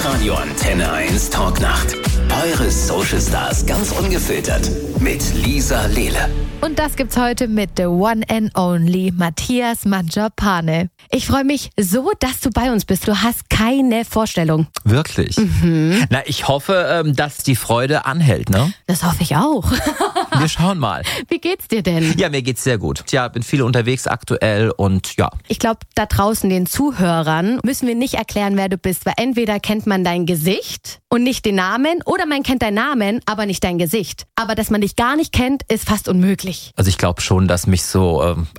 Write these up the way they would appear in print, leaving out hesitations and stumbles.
Hitradio Antenne 1 Talknacht. Eure Social Stars ganz ungefiltert mit Lisa Lele. Und das gibt's heute mit the one and only Matthias Mangiapane. Ich freue mich so, dass du bei uns bist. Du hast keine Vorstellung. Wirklich? Na, ich hoffe, dass die Freude anhält, ne? Das hoffe ich auch. Wir schauen mal. Wie geht's dir denn? Ja, mir geht's sehr gut. Ja, bin viel unterwegs aktuell und ja. Ich glaube, da draußen den Zuhörern müssen wir nicht erklären, wer du bist, weil entweder kennt man dein Gesicht und nicht den Namen oder man kennt deinen Namen, aber nicht dein Gesicht. Aber dass man dich gar nicht kennt, ist fast unmöglich. Also ich glaube schon, dass mich so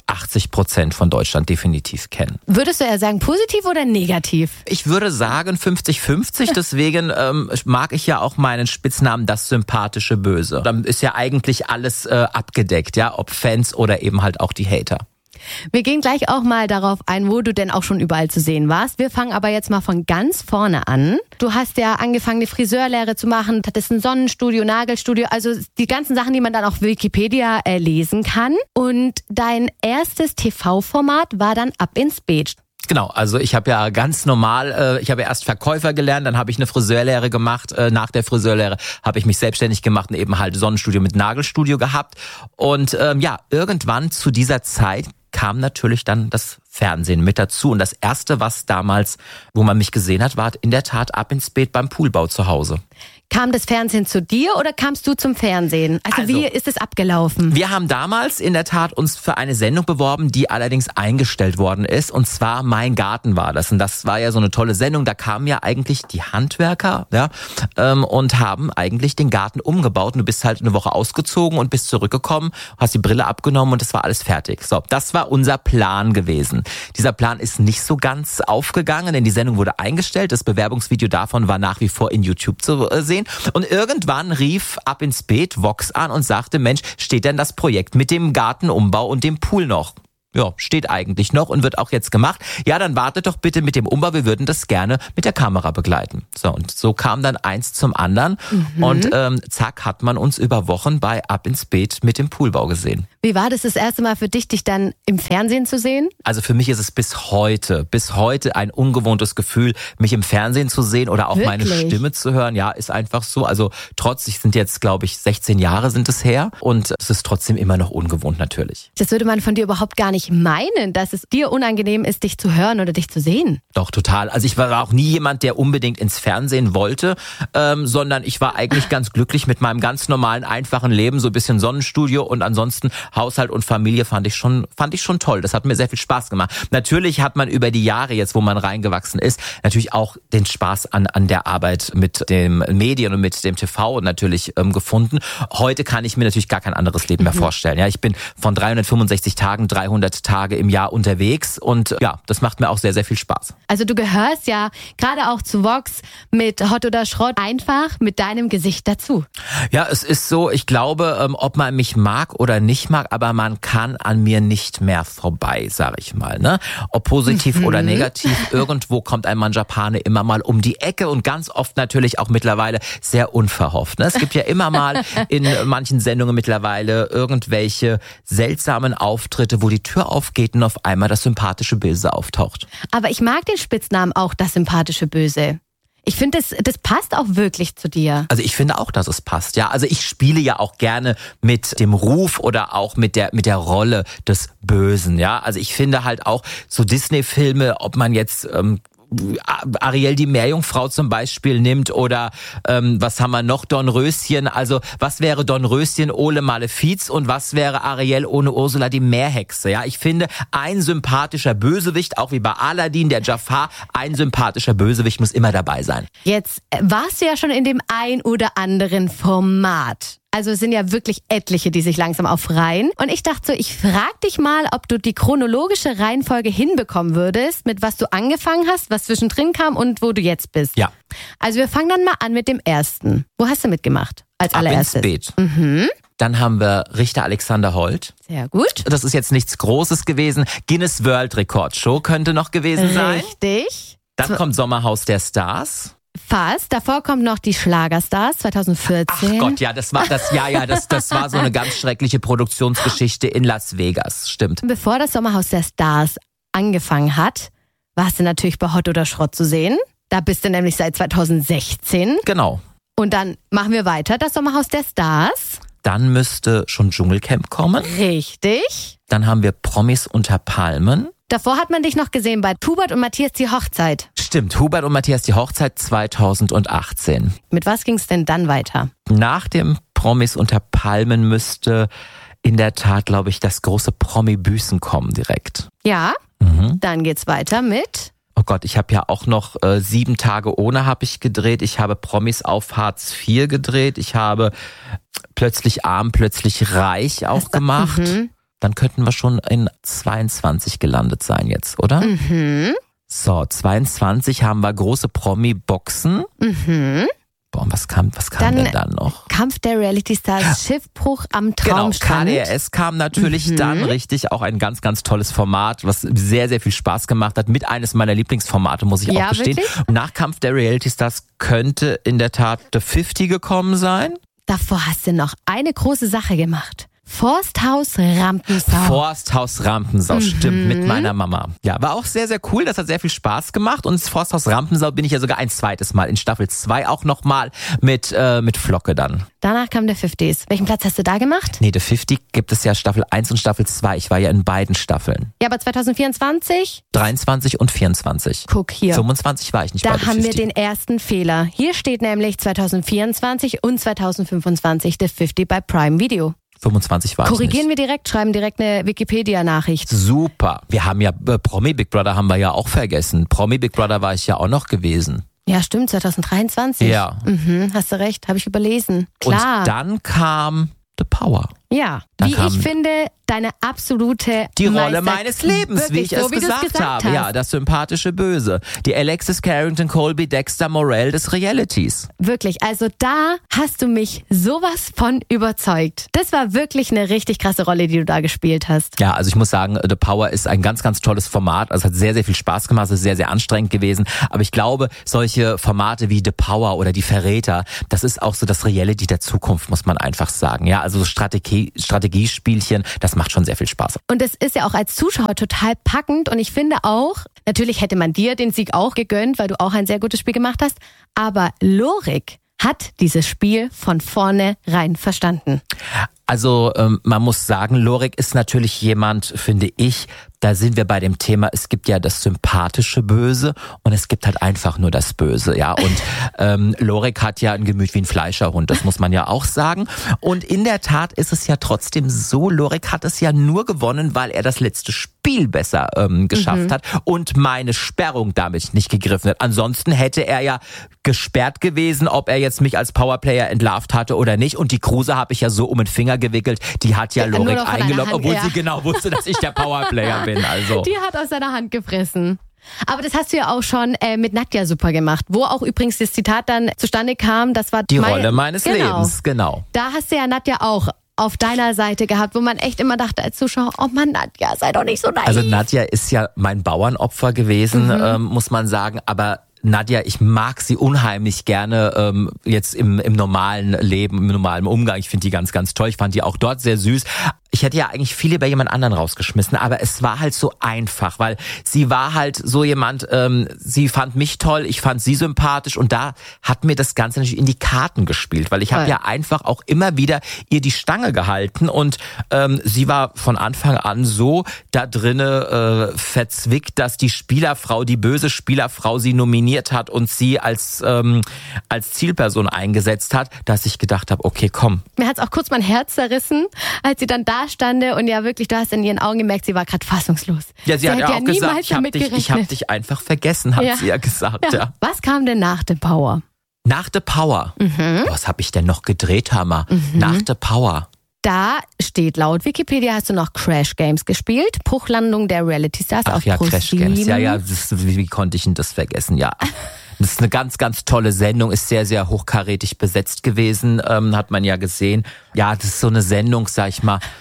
80% von Deutschland definitiv kennen. Würdest du eher sagen, positiv oder negativ? Ich würde sagen 50-50, deswegen mag ich ja auch meinen Spitznamen das sympathische Böse. Dann ist ja eigentlich alles abgedeckt, ja, ob Fans oder eben halt auch die Hater. Wir gehen gleich auch mal darauf ein, wo du denn auch schon überall zu sehen warst. Wir fangen aber jetzt mal von ganz vorne an. Du hast ja angefangen, eine Friseurlehre zu machen, hattest ein Sonnenstudio, Nagelstudio, also die ganzen Sachen, die man dann auf Wikipedia lesen kann. Und dein erstes TV-Format war dann Ab ins Beet. Genau, also ich habe ja ganz normal, ich habe ja erst Verkäufer gelernt, dann habe ich eine Friseurlehre gemacht. Nach der Friseurlehre habe ich mich selbstständig gemacht und eben halt Sonnenstudio mit Nagelstudio gehabt. Und ja, irgendwann zu dieser Zeit kam natürlich dann das Fernsehen mit dazu. Und das Erste, was damals, wo man mich gesehen hat, war in der Tat Ab ins Beet beim Poolbau zu Hause. Kam das Fernsehen zu dir oder kamst du zum Fernsehen? Also wie ist es abgelaufen? Wir haben damals in der Tat uns für eine Sendung beworben, die allerdings eingestellt worden ist. Und zwar Mein Garten war das. Und das war ja so eine tolle Sendung. Da kamen ja eigentlich die Handwerker, ja, und haben eigentlich den Garten umgebaut. Und du bist halt eine Woche ausgezogen und bist zurückgekommen, hast die Brille abgenommen und es war alles fertig. So, das war unser Plan gewesen. Dieser Plan ist nicht so ganz aufgegangen, denn die Sendung wurde eingestellt. Das Bewerbungsvideo davon war nach wie vor in YouTube zu sehen. Und irgendwann rief Ab ins Beet Vox an und sagte, Mensch, steht denn das Projekt mit dem Gartenumbau und dem Pool noch? Ja, steht eigentlich noch und wird auch jetzt gemacht. Ja, dann wartet doch bitte mit dem Umbau, wir würden das gerne mit der Kamera begleiten. So, und so kam dann eins zum anderen und zack, hat man uns über Wochen bei Ab ins Beet mit dem Poolbau gesehen. Wie war das erste Mal für dich dann im Fernsehen zu sehen? Also für mich ist es bis heute ein ungewohntes Gefühl, mich im Fernsehen zu sehen oder auch meine Stimme zu hören. Ja, ist einfach so. Also ich sind jetzt, glaube ich, 16 Jahre sind es her und es ist trotzdem immer noch ungewohnt natürlich. Das würde man von dir überhaupt gar nicht meinen, dass es dir unangenehm ist, dich zu hören oder dich zu sehen. Doch, total. Also ich war auch nie jemand, der unbedingt ins Fernsehen wollte, sondern ich war eigentlich ganz glücklich mit meinem ganz normalen, einfachen Leben, so ein bisschen Sonnenstudio und ansonsten Haushalt und Familie fand ich schon toll. Das hat mir sehr viel Spaß gemacht. Natürlich hat man über die Jahre jetzt, wo man reingewachsen ist, natürlich auch den Spaß an der Arbeit mit den Medien und mit dem TV natürlich gefunden. Heute kann ich mir natürlich gar kein anderes Leben mehr vorstellen. Ja, ich bin von 365 Tagen 300 Tage im Jahr unterwegs und ja, das macht mir auch sehr, sehr viel Spaß. Also du gehörst ja gerade auch zu Vox mit Hot oder Schrott einfach mit deinem Gesicht dazu. Ja, es ist so, ich glaube, ob man mich mag oder nicht mag, aber man kann an mir nicht mehr vorbei, sage ich mal. Ne? Ob positiv oder negativ, irgendwo kommt ein Mangiapane immer mal um die Ecke und ganz oft natürlich auch mittlerweile sehr unverhofft. Ne? Es gibt ja immer mal in manchen Sendungen mittlerweile irgendwelche seltsamen Auftritte, wo die Tür aufgeht und auf einmal das sympathische Böse auftaucht. Aber ich mag den Spitznamen auch, das sympathische Böse. Ich finde, das passt auch wirklich zu dir. Also ich finde auch, dass es passt. Ja, also ich spiele ja auch gerne mit dem Ruf oder auch mit der Rolle des Bösen. Ja, also ich finde halt auch so Disney-Filme, ob man jetzt Ariel die Meerjungfrau zum Beispiel nimmt oder was haben wir noch, Dornröschen, also was wäre Dornröschen ohne Malefiz und was wäre Ariel ohne Ursula die Meerhexe, ja, ich finde ein sympathischer Bösewicht, auch wie bei Aladdin, der Jafar, ein sympathischer Bösewicht muss immer dabei sein. Jetzt warst du ja schon in dem ein oder anderen Format. Also es sind ja wirklich etliche, die sich langsam aufreihen. Und ich dachte so, ich frag dich mal, ob du die chronologische Reihenfolge hinbekommen würdest, mit was du angefangen hast, was zwischendrin kam und wo du jetzt bist. Ja. Also wir fangen dann mal an mit dem ersten. Wo hast du mitgemacht als allererstes? Ab ins Beet. Dann haben wir Richter Alexander Holt. Sehr gut. Das ist jetzt nichts Großes gewesen. Guinness World Rekord Show könnte noch gewesen sein. Richtig. Dann kommt Sommerhaus der Stars. Fast. Davor kommt noch die Schlagerstars 2014. Ach Gott, ja, das war so eine ganz schreckliche Produktionsgeschichte in Las Vegas, stimmt. Bevor das Sommerhaus der Stars angefangen hat, warst du natürlich bei Hot oder Schrott zu sehen. Da bist du nämlich seit 2016. Genau. Und dann machen wir weiter, das Sommerhaus der Stars. Dann müsste schon Dschungelcamp kommen. Richtig. Dann haben wir Promis unter Palmen. Davor hat man dich noch gesehen bei Hubert und Matthias die Hochzeit. Stimmt, Hubert und Matthias die Hochzeit 2018. Mit was ging es denn dann weiter? Nach dem Promis unter Palmen müsste in der Tat, glaube ich, das große Promi-Büßen kommen direkt. Ja, Dann geht's weiter mit... Oh Gott, ich habe ja auch noch 7 Tage ohne habe ich gedreht. Ich habe Promis auf Hartz IV gedreht. Ich habe Plötzlich arm, plötzlich reich auch gemacht. Dann könnten wir schon in 22 gelandet sein jetzt, oder? So, 22 haben wir große Promi-Boxen. Boah, und was kam denn dann noch? Kampf der Reality Stars, Schiffbruch am Traumstrand. Genau, KDRS kam natürlich dann, richtig, auch ein ganz, ganz tolles Format, was sehr, sehr viel Spaß gemacht hat. Mit eines meiner Lieblingsformate, muss ich auch gestehen. Wirklich? Nach Kampf der Reality Stars könnte in der Tat The 50 gekommen sein. Davor hast du noch eine große Sache gemacht. Forsthaus Rampensau. Forsthaus Rampensau, stimmt, mit meiner Mama. Ja, war auch sehr, sehr cool, das hat sehr viel Spaß gemacht und ins Forsthaus Rampensau bin ich ja sogar ein zweites Mal, in Staffel 2 auch nochmal mit Flocke dann. Danach kam der 50s. Welchen Platz hast du da gemacht? Nee, The 50 gibt es ja Staffel 1 und Staffel 2, ich war ja in beiden Staffeln. Ja, aber 2024? 23 und 24. Guck hier. 25 war ich nicht bei The 50. Da haben wir den ersten Fehler. Hier steht nämlich 2024 und 2025 The 50 bei Prime Video. 25 war ich nicht. Korrigieren wir direkt, schreiben direkt eine Wikipedia-Nachricht. Super. Wir haben ja Promi Big Brother haben wir ja auch vergessen. Promi Big Brother war ich ja auch noch gewesen. Ja, stimmt, 2023. Ja. Hast du recht, habe ich überlesen. Klar. Und dann kam The Power. Ja, Dann wie ich finde, deine absolute Die Rolle meines Lebens, Wirklich, wie ich so, es wie du gesagt habe. hast. Ja, das sympathische Böse. Die Alexis Carrington Colby Dexter Morell des Realities. Wirklich, also da hast du mich sowas von überzeugt. Das war wirklich eine richtig krasse Rolle, die du da gespielt hast. Ja, also ich muss sagen, The Power ist ein ganz, ganz tolles Format. Also es hat sehr, sehr viel Spaß gemacht, es ist sehr, sehr anstrengend gewesen. Aber ich glaube, solche Formate wie The Power oder Die Verräter, das ist auch so das Reality der Zukunft, muss man einfach sagen. Ja, also Strategiespielchen, das macht schon sehr viel Spaß. Und es ist ja auch als Zuschauer total packend und ich finde auch, natürlich hätte man dir den Sieg auch gegönnt, weil du auch ein sehr gutes Spiel gemacht hast, aber Lorik hat dieses Spiel von vornherein verstanden. Also man muss sagen, Lorik ist natürlich jemand, finde ich, da sind wir bei dem Thema, es gibt ja das sympathische Böse und es gibt halt einfach nur das Böse, ja. Und Lorik hat ja ein Gemüt wie ein Fleischerhund, das muss man ja auch sagen. Und in der Tat ist es ja trotzdem so, Lorik hat es ja nur gewonnen, weil er das letzte Spiel besser geschafft hat und meine Sperrung damit nicht gegriffen hat. Ansonsten hätte er ja gesperrt gewesen, ob er jetzt mich als Powerplayer entlarvt hatte oder nicht. Und die Kruse habe ich ja so um den Finger gewickelt, die hat ja Lorik eingeloggt, obwohl sie genau wusste, dass ich der Powerplayer bin. Also. Die hat aus seiner Hand gefressen. Aber das hast du ja auch schon mit Nadja super gemacht, wo auch übrigens das Zitat dann zustande kam, das war die Rolle meines Lebens, genau. Da hast du ja Nadja auch auf deiner Seite gehabt, wo man echt immer dachte als Zuschauer, oh Mann, Nadja, sei doch nicht so naiv. Also Nadja ist ja mein Bauernopfer gewesen, muss man sagen, aber Nadja, ich mag sie unheimlich gerne jetzt im normalen Leben, im normalen Umgang. Ich finde die ganz, ganz toll. Ich fand die auch dort sehr süß. Ich hätte ja eigentlich viele bei jemand anderen rausgeschmissen, aber es war halt so einfach, weil sie war halt so jemand, sie fand mich toll, ich fand sie sympathisch und da hat mir das Ganze natürlich in die Karten gespielt, weil ich habe ja einfach auch immer wieder ihr die Stange gehalten und sie war von Anfang an so da drinne verzwickt, dass die Spielerfrau, die böse Spielerfrau sie nominiert hat und sie als Zielperson eingesetzt hat, dass ich gedacht habe, okay, komm. Mir hat's auch kurz mein Herz zerrissen, als sie dann da stande und ja wirklich, du hast in ihren Augen gemerkt, sie war gerade fassungslos. Ja, sie hat ja auch gesagt, ich hab dich einfach vergessen, hat sie ja gesagt. Ja. Was kam denn nach The Power? Nach The Power? Was habe ich denn noch gedreht, Hammer? Nach The Power? Da steht laut Wikipedia, hast du noch Crash Games gespielt, Bruchlandung der Reality Stars auf ja, Crash Games. Ja, wie konnte ich denn das vergessen? Ja. Das ist eine ganz, ganz tolle Sendung, ist sehr, sehr hochkarätig besetzt gewesen, hat man ja gesehen. Ja, das ist so eine Sendung, sag ich mal,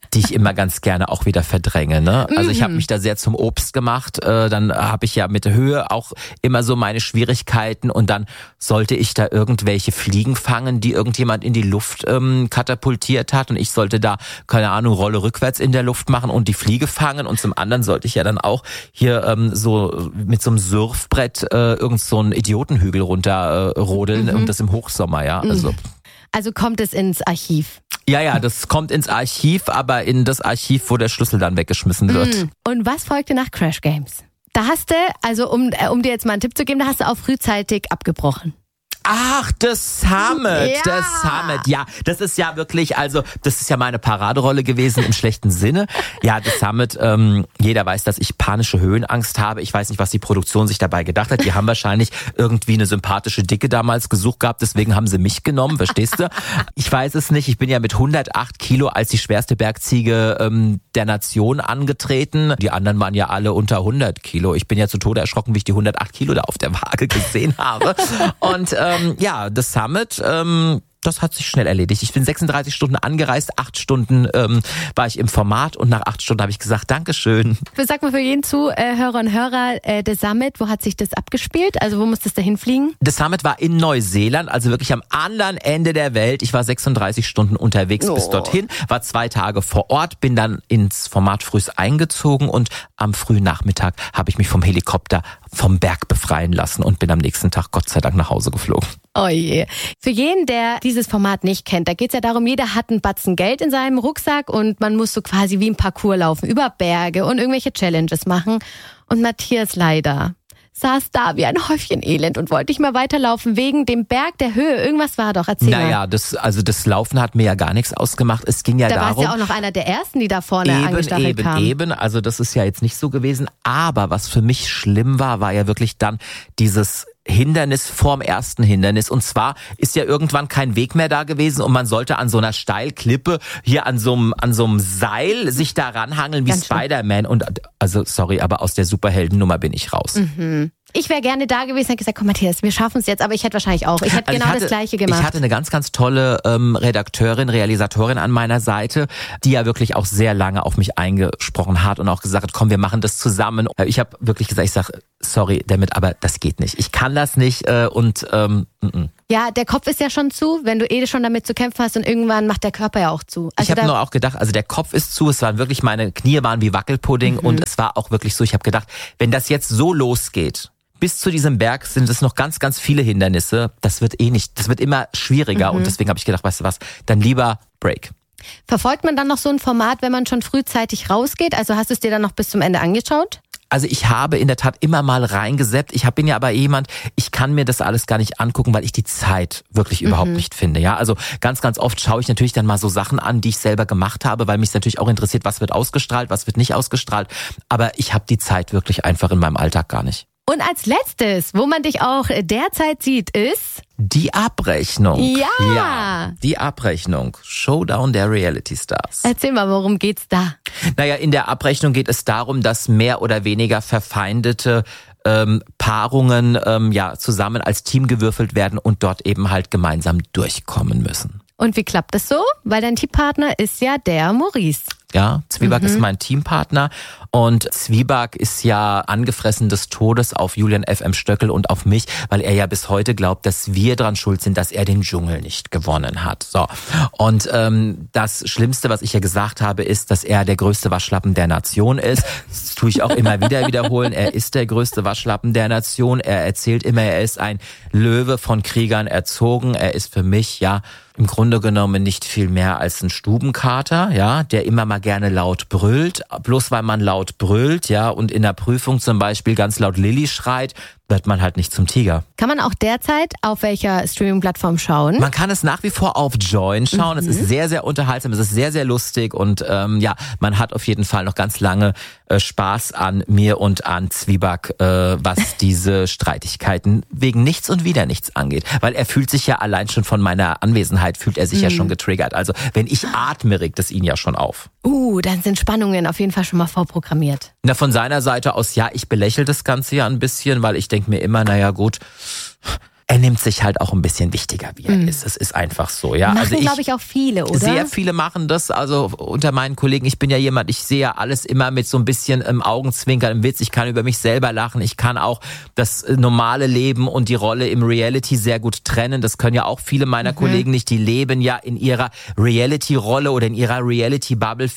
die ich immer ganz gerne auch wieder verdränge. Ne? Also ich habe mich da sehr zum Obst gemacht. Dann habe ich ja mit der Höhe auch immer so meine Schwierigkeiten und dann sollte ich da irgendwelche Fliegen fangen, die irgendjemand in die Luft katapultiert hat und ich sollte da, keine Ahnung, Rolle rückwärts in der Luft machen und die Fliege fangen und zum anderen sollte ich ja dann auch hier so mit so einem Surfbrett irgend so einen Idiotenhügel runter rodeln und das im Hochsommer, ja. Also kommt es ins Archiv. Ja, das kommt ins Archiv, aber in das Archiv, wo der Schlüssel dann weggeschmissen wird. Und was folgte nach Crash Games? Da hast du, also um dir jetzt mal einen Tipp zu geben, da hast du auch frühzeitig abgebrochen. Ach, The Summit, ja. The Summit, ja, das ist ja wirklich, also das ist ja meine Paraderolle gewesen im schlechten Sinne. Ja, The Summit, jeder weiß, dass ich panische Höhenangst habe. Ich weiß nicht, was die Produktion sich dabei gedacht hat. Die haben wahrscheinlich irgendwie eine sympathische Dicke damals gesucht gehabt, deswegen haben sie mich genommen, verstehst du? Ich weiß es nicht, ich bin ja mit 108 Kilo als die schwerste Bergziege der Nation angetreten. Die anderen waren ja alle unter 100 Kilo. Ich bin ja zu Tode erschrocken, wie ich die 108 Kilo da auf der Waage gesehen habe. Und ja, The Summit, das hat sich schnell erledigt. Ich bin 36 Stunden angereist, 8 Stunden war ich im Format und nach 8 Stunden habe ich gesagt, Dankeschön. Sag mal für jeden Zuhörer und Hörer, The Summit, wo hat sich das abgespielt? Also wo musstest du hinfliegen? The Summit war in Neuseeland, also wirklich am anderen Ende der Welt. Ich war 36 Stunden unterwegs bis dorthin, war 2 Tage vor Ort, bin dann ins Format frühs eingezogen und am frühen Nachmittag habe ich mich vom Helikopter vom Berg befreien lassen und bin am nächsten Tag Gott sei Dank nach Hause geflogen. Oh je. Für jeden, der dieses Format nicht kennt, da geht's ja darum, jeder hat einen Batzen Geld in seinem Rucksack und man muss so quasi wie im Parcours laufen, über Berge und irgendwelche Challenges machen. Und Matthias leider saß da wie ein Häufchen Elend und wollte nicht mehr weiterlaufen wegen dem Berg, der Höhe. Irgendwas war doch, erzähl mal. Naja, das Laufen hat mir ja gar nichts ausgemacht. Es ging ja darum... Da warst ja auch noch einer der Ersten, die da vorne angestachelt kamen. Also das ist ja jetzt nicht so gewesen. Aber was für mich schlimm war ja wirklich dann dieses Hindernis vorm ersten Hindernis. Und zwar ist ja irgendwann kein Weg mehr da gewesen und man sollte an so einer Steilklippe hier an so einem Seil sich da ranhangeln wie Spider-Man. Und also sorry, aber aus der Superheldennummer bin ich raus. Ich wäre gerne da gewesen und hätte gesagt, komm Matthias, wir schaffen es jetzt, aber ich hätte wahrscheinlich auch. Ich hätte das Gleiche gemacht. Ich hatte eine ganz, ganz tolle Redakteurin, Realisatorin an meiner Seite, die ja wirklich auch sehr lange auf mich eingesprochen hat und auch gesagt hat, komm, wir machen das zusammen. Ich habe wirklich gesagt, ich sage, sorry damit, aber das geht nicht. Ich kann das nicht Ja, der Kopf ist ja schon zu, wenn du schon damit zu kämpfen hast und irgendwann macht der Körper ja auch zu. Also ich habe nur auch gedacht, also der Kopf ist zu, es waren wirklich, meine Knie waren wie Wackelpudding und es war auch wirklich so, ich habe gedacht, wenn das jetzt so losgeht, bis zu diesem Berg sind es noch ganz, ganz viele Hindernisse, das wird nicht, das wird immer schwieriger und deswegen habe ich gedacht, weißt du was, dann lieber Break. Verfolgt man dann noch so ein Format, wenn man schon frühzeitig rausgeht? Also hast du es dir dann noch bis zum Ende angeschaut? Also ich habe in der Tat immer mal reingeseppt. Ich bin ja aber jemand, ich kann mir das alles gar nicht angucken, weil ich die Zeit wirklich überhaupt nicht finde. Ja, also ganz, ganz oft schaue ich natürlich dann mal so Sachen an, die ich selber gemacht habe, weil mich natürlich auch interessiert, was wird ausgestrahlt, was wird nicht ausgestrahlt. Aber ich habe die Zeit wirklich einfach in meinem Alltag gar nicht. Und als letztes, wo man dich auch derzeit sieht, ist... Die Abrechnung. Ja. Die Abrechnung. Showdown der Reality Stars. Erzähl mal, worum geht's da? Naja, in der Abrechnung geht es darum, dass mehr oder weniger verfeindete Paarungen zusammen als Team gewürfelt werden und dort eben halt gemeinsam durchkommen müssen. Und wie klappt das so? Weil dein Teampartner ist ja der Maurice. Ja, Zwieback ist mein Teampartner und Zwieback ist ja angefressen des Todes auf Julian FM Stöckel und auf mich, weil er ja bis heute glaubt, dass wir dran schuld sind, dass er den Dschungel nicht gewonnen hat. So. Und das Schlimmste, was ich ja gesagt habe, ist, dass er der größte Waschlappen der Nation ist. Das tue ich auch immer wieder wiederholen. Er ist der größte Waschlappen der Nation. Er erzählt immer, er ist ein Löwe von Kriegern erzogen. Er ist für mich ja im Grunde genommen nicht viel mehr als ein Stubenkater, ja, der immer mal gerne laut brüllt. Bloß weil man laut brüllt, ja, und in der Prüfung zum Beispiel ganz laut Lilly schreit, wird man halt nicht zum Tiger. Kann man auch derzeit auf welcher Streaming-Plattform schauen? Man kann es nach wie vor auf Join schauen. Es ist sehr, sehr unterhaltsam, es ist sehr, sehr lustig und man hat auf jeden Fall noch ganz lange Spaß an mir und an Zwieback, was diese Streitigkeiten wegen nichts und wieder nichts angeht. Weil er fühlt sich ja allein schon von meiner Anwesenheit, fühlt er sich ja schon getriggert. Also wenn ich atme, regt es ihn ja schon auf. Dann sind Spannungen auf jeden Fall schon mal vorprogrammiert. Na, von seiner Seite aus, ja, ich belächle das Ganze ja ein bisschen, weil ich denke mir immer, naja gut, er nimmt sich halt auch ein bisschen wichtiger, wie er ist. Es ist einfach so, ja. Machen, glaube ich, auch viele, oder? Sehr viele machen das, also unter meinen Kollegen. Ich bin ja jemand, ich sehe ja alles immer mit so ein bisschen im Augenzwinkern, im Witz. Ich kann über mich selber lachen. Ich kann auch das normale Leben und die Rolle im Reality sehr gut trennen. Das können ja auch viele meiner Kollegen nicht. Die leben ja in ihrer Reality-Rolle oder in ihrer Reality-Bubble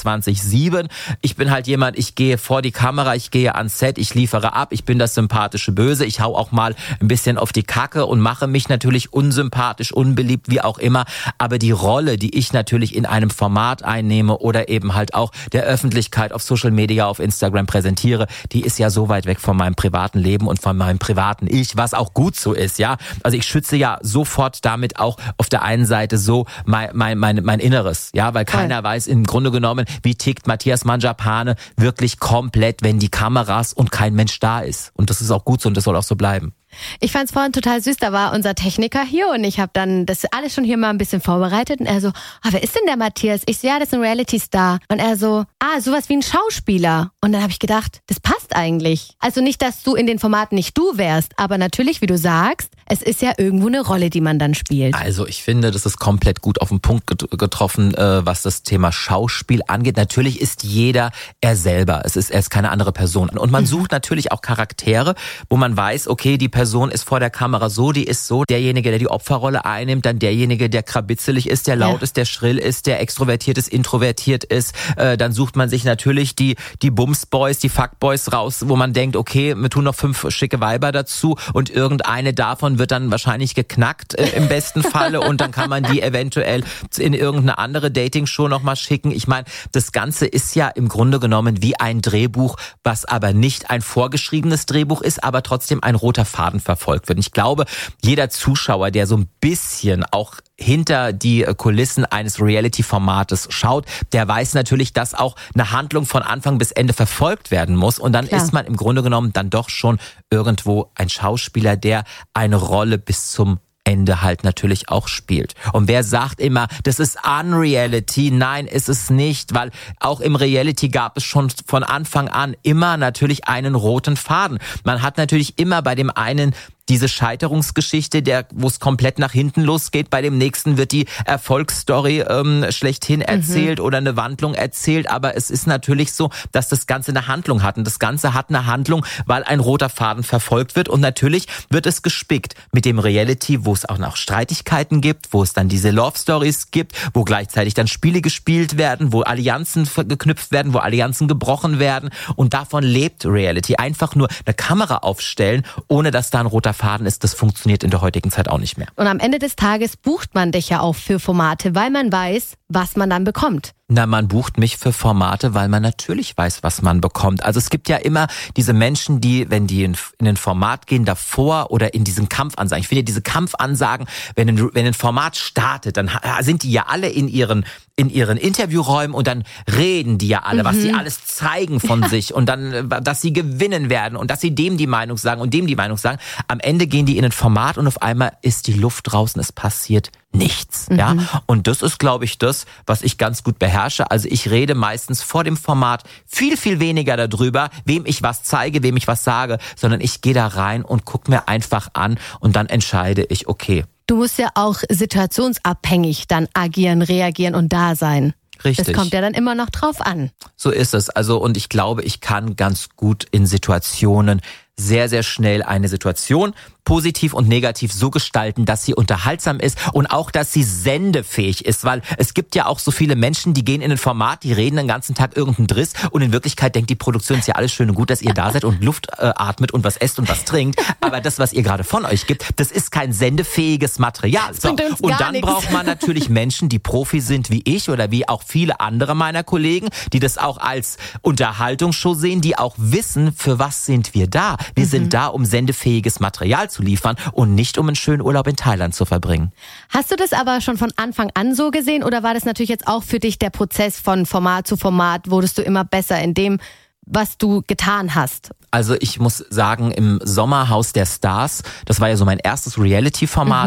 24/7. Ich bin halt jemand, ich gehe vor die Kamera, ich gehe ans Set, ich liefere ab, ich bin das sympathische Böse, ich hau auch mal ein bisschen auf die Kacke und mache mich natürlich unsympathisch, unbeliebt, wie auch immer. Aber die Rolle, die ich natürlich in einem Format einnehme oder eben halt auch der Öffentlichkeit auf Social Media, auf Instagram präsentiere, die ist ja so weit weg von meinem privaten Leben und von meinem privaten Ich, was auch gut so ist, ja. Also ich schütze ja sofort damit auch auf der einen Seite so mein Inneres, ja, weil keiner weiß im Grunde genommen, wie tickt Matthias Mangiapane wirklich komplett, wenn die Kameras und kein Mensch da ist. Und das ist auch gut so und das soll auch so bleiben. Ich fand's vorhin total süß, da war unser Techniker hier und ich habe dann das alles schon hier mal ein bisschen vorbereitet und er so, wer ist denn der Matthias? Ich so, ja, das ist ein Reality-Star. Und er so, sowas wie ein Schauspieler. Und dann habe ich gedacht, das passt eigentlich. Also nicht, dass du in den Formaten nicht du wärst, aber natürlich, wie du sagst, es ist ja irgendwo eine Rolle, die man dann spielt. Also ich finde, das ist komplett gut auf den Punkt getroffen, was das Thema Schauspiel angeht. Natürlich ist jeder er selber. Er ist keine andere Person. Und man sucht natürlich auch Charaktere, wo man weiß, okay, die Person ist vor der Kamera so, die ist so. Derjenige, der die Opferrolle einnimmt, dann derjenige, der krabitzelig ist, der laut ist, der schrill ist, der extrovertiert ist, introvertiert ist. Dann sucht man sich natürlich die Bumsboys, die Fuckboys raus, wo man denkt, okay, wir tun noch 5 schicke Weiber dazu und irgendeine davon wird dann wahrscheinlich geknackt im besten Falle und dann kann man die eventuell in irgendeine andere Dating-Show nochmal schicken. Ich meine, das Ganze ist ja im Grunde genommen wie ein Drehbuch, was aber nicht ein vorgeschriebenes Drehbuch ist, aber trotzdem ein roter Faden verfolgt wird. Und ich glaube, jeder Zuschauer, der so ein bisschen auch hinter die Kulissen eines Reality-Formates schaut, der weiß natürlich, dass auch eine Handlung von Anfang bis Ende verfolgt werden muss. Und dann ist man im Grunde genommen dann doch schon irgendwo ein Schauspieler, der eine Rolle bis zum Ende halt natürlich auch spielt. Und wer sagt immer, das ist Unreality? Nein, ist es nicht, weil auch im Reality gab es schon von Anfang an immer natürlich einen roten Faden. Man hat natürlich immer bei dem einen diese Scheiterungsgeschichte, wo es komplett nach hinten losgeht. Bei dem nächsten wird die Erfolgsstory schlechthin erzählt oder eine Wandlung erzählt. Aber es ist natürlich so, dass das Ganze eine Handlung hat. Und das Ganze hat eine Handlung, weil ein roter Faden verfolgt wird. Und natürlich wird es gespickt mit dem Reality, wo es auch noch Streitigkeiten gibt, wo es dann diese Love Stories gibt, wo gleichzeitig dann Spiele gespielt werden, wo Allianzen geknüpft werden, wo Allianzen gebrochen werden. Und davon lebt Reality. Einfach nur eine Kamera aufstellen, ohne dass da ein roter Faden ist, das funktioniert in der heutigen Zeit auch nicht mehr. Und am Ende des Tages bucht man dich ja auch für Formate, weil man weiß, was man dann bekommt. Na, man bucht mich für Formate, weil man natürlich weiß, was man bekommt. Also es gibt ja immer diese Menschen, die, wenn die in ein Format gehen, davor oder in diesen Kampfansagen. Ich finde diese Kampfansagen, wenn ein Format startet, dann sind die ja alle in ihren Interviewräumen und dann reden die ja alle, was sie alles zeigen von sich und dann, dass sie gewinnen werden und dass sie dem die Meinung sagen und dem die Meinung sagen. Am Ende gehen die in ein Format und auf einmal ist die Luft draußen, es passiert nichts, ja. Und das ist, glaube ich, das, was ich ganz gut beherrsche. Also ich rede meistens vor dem Format viel, viel weniger darüber, wem ich was zeige, wem ich was sage, sondern ich gehe da rein und gucke mir einfach an und dann entscheide ich, okay. Du musst ja auch situationsabhängig dann agieren, reagieren und da sein. Richtig. Das kommt ja dann immer noch drauf an. So ist es. Also, und ich glaube, ich kann ganz gut in Situationen sehr, sehr schnell eine Situation positiv und negativ so gestalten, dass sie unterhaltsam ist und auch, dass sie sendefähig ist, weil es gibt ja auch so viele Menschen, die gehen in ein Format, die reden den ganzen Tag irgendeinen Driss und in Wirklichkeit denkt die Produktion, ist ja alles schön und gut, dass ihr da seid und Luft atmet und was esst und was trinkt, aber das, was ihr gerade von euch gibt, das ist kein sendefähiges Material. So. Und dann braucht man natürlich Menschen, die Profi sind wie ich oder wie auch viele andere meiner Kollegen, die das auch als Unterhaltungsshow sehen, die auch wissen, für was sind wir da. Wir sind da, um sendefähiges Material zu liefern und nicht um einen schönen Urlaub in Thailand zu verbringen. Hast du das aber schon von Anfang an so gesehen oder war das natürlich jetzt auch für dich der Prozess von Format zu Format? Wurdest du immer besser in dem, was du getan hast? Also ich muss sagen, im Sommerhaus der Stars, das war ja so mein erstes Reality-Format,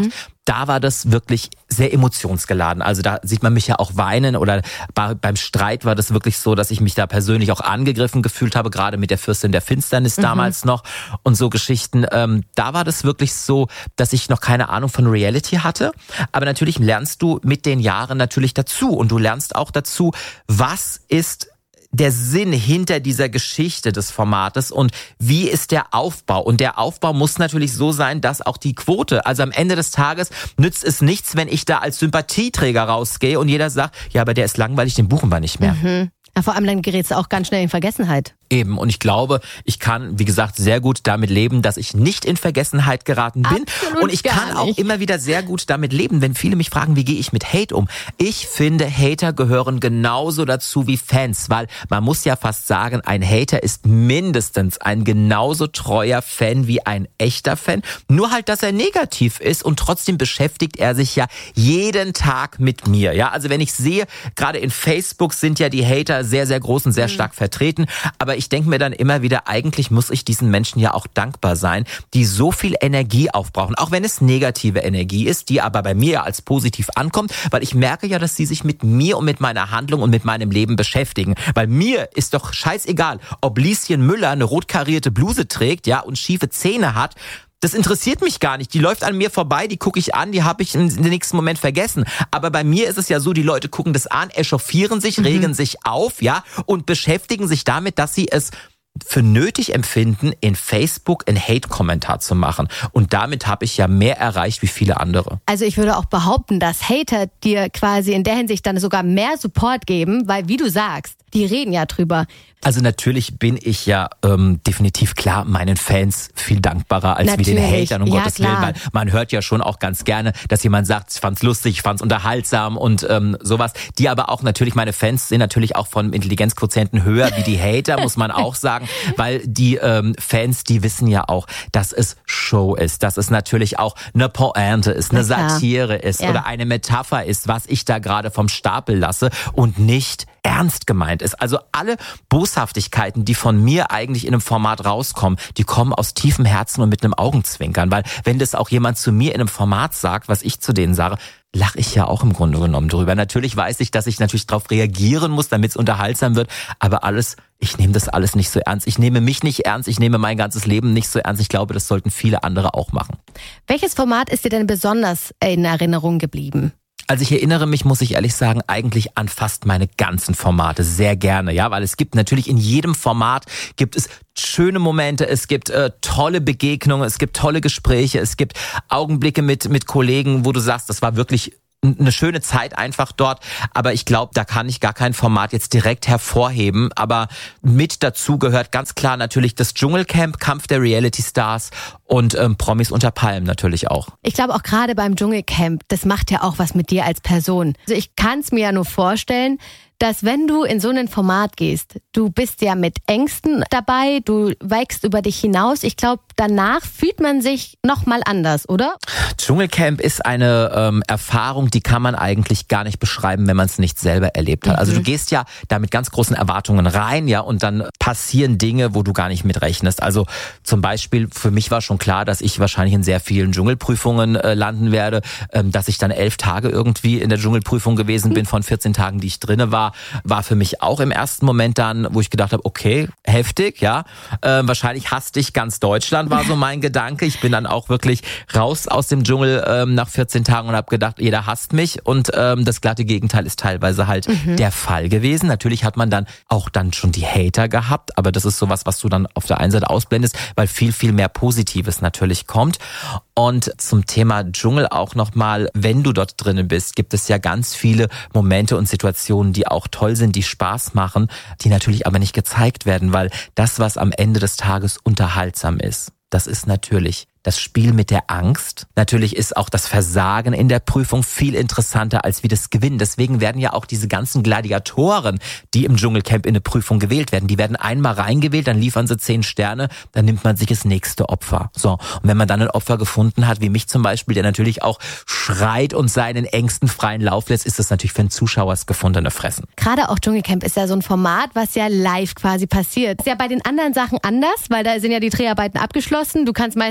da war das wirklich sehr emotionsgeladen. Also da sieht man mich ja auch weinen oder beim Streit war das wirklich so, dass ich mich da persönlich auch angegriffen gefühlt habe, gerade mit der Fürstin der Finsternis damals noch und so Geschichten. Da war das wirklich so, dass ich noch keine Ahnung von Reality hatte. Aber natürlich lernst du mit den Jahren natürlich dazu und du lernst auch dazu, was ist der Sinn hinter dieser Geschichte des Formates und wie ist der Aufbau? Und der Aufbau muss natürlich so sein, dass auch die Quote, also am Ende des Tages nützt es nichts, wenn ich da als Sympathieträger rausgehe und jeder sagt, ja, aber der ist langweilig, den buchen wir nicht mehr. Ja, vor allem dann gerätst du auch ganz schnell in Vergessenheit. Eben, und ich glaube, ich kann, wie gesagt, sehr gut damit leben, dass ich nicht in Vergessenheit geraten bin. Absolut und ich kann auch immer wieder sehr gut damit leben, wenn viele mich fragen, wie gehe ich mit Hate um? Ich finde, Hater gehören genauso dazu wie Fans, weil man muss ja fast sagen, ein Hater ist mindestens ein genauso treuer Fan wie ein echter Fan. Nur halt, dass er negativ ist und trotzdem beschäftigt er sich ja jeden Tag mit mir. Ja, also wenn ich sehe, gerade in Facebook sind ja die Hater sehr, sehr groß und sehr stark vertreten, aber ich denke mir dann immer wieder, eigentlich muss ich diesen Menschen ja auch dankbar sein, die so viel Energie aufbrauchen, auch wenn es negative Energie ist, die aber bei mir ja als positiv ankommt, weil ich merke ja, dass sie sich mit mir und mit meiner Handlung und mit meinem Leben beschäftigen, weil mir ist doch scheißegal, ob Lieschen Müller eine rot karierte Bluse trägt, ja, und schiefe Zähne hat. Das interessiert mich gar nicht. Die läuft an mir vorbei, die gucke ich an, die habe ich im nächsten Moment vergessen. Aber bei mir ist es ja so, die Leute gucken das an, echauffieren sich, regen sich auf, ja, und beschäftigen sich damit, dass sie es für nötig empfinden, in Facebook einen Hate-Kommentar zu machen. Und damit habe ich ja mehr erreicht wie viele andere. Also ich würde auch behaupten, dass Hater dir quasi in der Hinsicht dann sogar mehr Support geben, weil, wie du sagst, die reden ja drüber. Also natürlich bin ich ja definitiv klar meinen Fans viel dankbarer als wie den Hatern, um Gottes Willen, weil man hört ja schon auch ganz gerne, dass jemand sagt, ich fand's lustig, ich fand's unterhaltsam und sowas. Die aber auch natürlich, meine Fans sind natürlich auch von Intelligenzquotienten höher wie die Hater, muss man auch sagen, weil die Fans, die wissen ja auch, dass es Show ist, dass es natürlich auch eine Pointe ist, eine Satire ist oder eine Metapher ist, was ich da gerade vom Stapel lasse und nicht ernst gemeint ist. Also alle Boshaftigkeiten, die von mir eigentlich in einem Format rauskommen, die kommen aus tiefem Herzen und mit einem Augenzwinkern. Weil wenn das auch jemand zu mir in einem Format sagt, was ich zu denen sage, lache ich ja auch im Grunde genommen drüber. Natürlich weiß ich, dass ich natürlich darauf reagieren muss, damit es unterhaltsam wird. Aber ich nehme das alles nicht so ernst. Ich nehme mich nicht ernst. Ich nehme mein ganzes Leben nicht so ernst. Ich glaube, das sollten viele andere auch machen. Welches Format ist dir denn besonders in Erinnerung geblieben? Also ich erinnere mich, muss ich ehrlich sagen, eigentlich an fast meine ganzen Formate sehr gerne, ja, weil es gibt natürlich in jedem Format gibt es schöne Momente, es gibt tolle Begegnungen, es gibt tolle Gespräche, es gibt Augenblicke mit Kollegen, wo du sagst, das war wirklich eine schöne Zeit einfach dort, aber ich glaube, da kann ich gar kein Format jetzt direkt hervorheben, aber mit dazu gehört ganz klar natürlich das Dschungelcamp, Kampf der Reality Stars und Promis unter Palmen natürlich auch. Ich glaube auch gerade beim Dschungelcamp, das macht ja auch was mit dir als Person. Also ich kann es mir ja nur vorstellen, dass wenn du in so ein Format gehst, du bist ja mit Ängsten dabei, du wächst über dich hinaus. Ich glaube, danach fühlt man sich nochmal anders, oder? Dschungelcamp ist eine Erfahrung, die kann man eigentlich gar nicht beschreiben, wenn man es nicht selber erlebt hat. Also du gehst ja da mit ganz großen Erwartungen rein, ja, und dann passieren Dinge, wo du gar nicht mit rechnest. Also zum Beispiel, für mich war schon klar, dass ich wahrscheinlich in sehr vielen Dschungelprüfungen landen werde, dass ich dann 11 Tage irgendwie in der Dschungelprüfung gewesen bin von 14 Tagen, die ich drinne war für mich auch im ersten Moment dann, wo ich gedacht habe, okay, heftig, ja, wahrscheinlich hasst dich ganz Deutschland, war so mein Gedanke. Ich bin dann auch wirklich raus aus dem Dschungel nach 14 Tagen und habe gedacht, jeder hasst mich und das glatte Gegenteil ist teilweise halt der Fall gewesen. Natürlich hat man dann auch dann schon die Hater gehabt, aber das ist sowas, was du dann auf der einen Seite ausblendest, weil viel, viel mehr Positives natürlich kommt. Und zum Thema Dschungel auch nochmal, wenn du dort drinnen bist, gibt es ja ganz viele Momente und Situationen, die auch toll sind, die Spaß machen, die natürlich aber nicht gezeigt werden, weil das, was am Ende des Tages unterhaltsam ist, das ist natürlich das Spiel mit der Angst. Natürlich ist auch das Versagen in der Prüfung viel interessanter als wie das Gewinnen. Deswegen werden ja auch diese ganzen Gladiatoren, die im Dschungelcamp in eine Prüfung gewählt werden, die werden einmal reingewählt, dann liefern sie 10 Sterne, dann nimmt man sich das nächste Opfer. So, und wenn man dann ein Opfer gefunden hat, wie mich zum Beispiel, der natürlich auch schreit und seinen Ängsten freien Lauf lässt, ist das natürlich für einen Zuschauer das gefundene Fressen. Gerade auch Dschungelcamp ist ja so ein Format, was ja live quasi passiert. Ist ja bei den anderen Sachen anders, weil da sind ja die Dreharbeiten abgeschlossen. Du kannst meistens so schon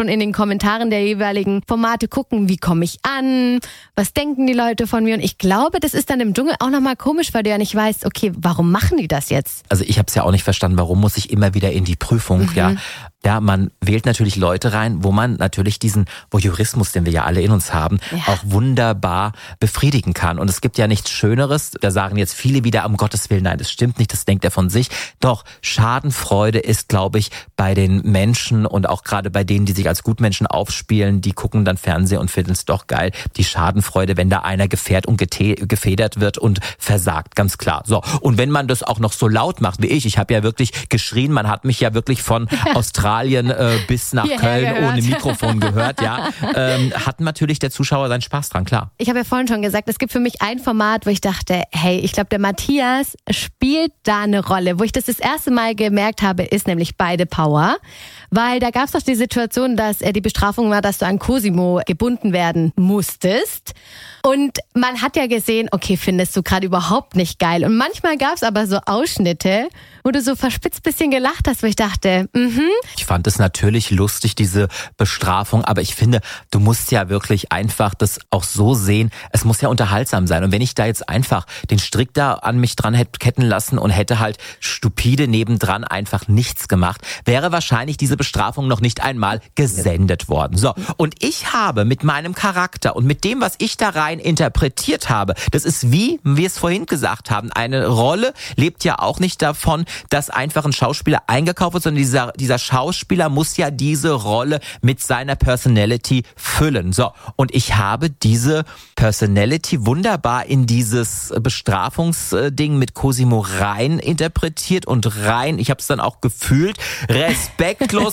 schon in den Kommentaren der jeweiligen Formate gucken, wie komme ich an, was denken die Leute von mir. Und ich glaube, das ist dann im Dschungel auch nochmal komisch, weil du ja nicht weißt, okay, warum machen die das jetzt? Also ich habe es ja auch nicht verstanden, warum muss ich immer wieder in die Prüfung, Ja, man wählt natürlich Leute rein, wo man natürlich diesen Voyeurismus, den wir ja alle in uns haben, auch wunderbar befriedigen kann. Und es gibt ja nichts Schöneres, da sagen jetzt viele wieder, um Gottes Willen, nein, das stimmt nicht, das denkt er von sich. Doch, Schadenfreude ist, glaube ich, bei den Menschen und auch gerade bei denen, die sich als Gutmenschen aufspielen, die gucken dann Fernsehen und finden es doch geil. Die Schadenfreude, wenn da einer gefährt und gefedert wird und versagt, ganz klar. So, und wenn man das auch noch so laut macht wie ich habe ja wirklich geschrien, man hat mich ja wirklich von Australien bis nach Köln ohne Mikrofon gehört, hat natürlich der Zuschauer seinen Spaß dran, klar. Ich habe ja vorhin schon gesagt, es gibt für mich ein Format, wo ich dachte, hey, ich glaube, der Matthias spielt da eine Rolle. Wo ich das erste Mal gemerkt habe, ist nämlich Beide Power. Weil da gab es doch die Situation, dass die Bestrafung war, dass du an Cosimo gebunden werden musstest. Und man hat ja gesehen, okay, findest du gerade überhaupt nicht geil. Und manchmal gab es aber so Ausschnitte, wo du so verspitzt bisschen gelacht hast, wo ich dachte, Ich fand es natürlich lustig, diese Bestrafung, aber ich finde, du musst ja wirklich einfach das auch so sehen, es muss ja unterhaltsam sein. Und wenn ich da jetzt einfach den Strick da an mich dran hätte ketten lassen und hätte halt stupide nebendran einfach nichts gemacht, wäre wahrscheinlich diese Bestrafung noch nicht einmal gesendet worden. So, und ich habe mit meinem Charakter und mit dem, was ich da rein interpretiert habe, das ist wie wir es vorhin gesagt haben, eine Rolle lebt ja auch nicht davon, dass einfach ein Schauspieler eingekauft wird, sondern dieser Schauspieler muss ja diese Rolle mit seiner Personality füllen. So, und ich habe diese Personality wunderbar in dieses Bestrafungsding mit Cosimo rein interpretiert und rein, ich habe es dann auch gefühlt, respektlos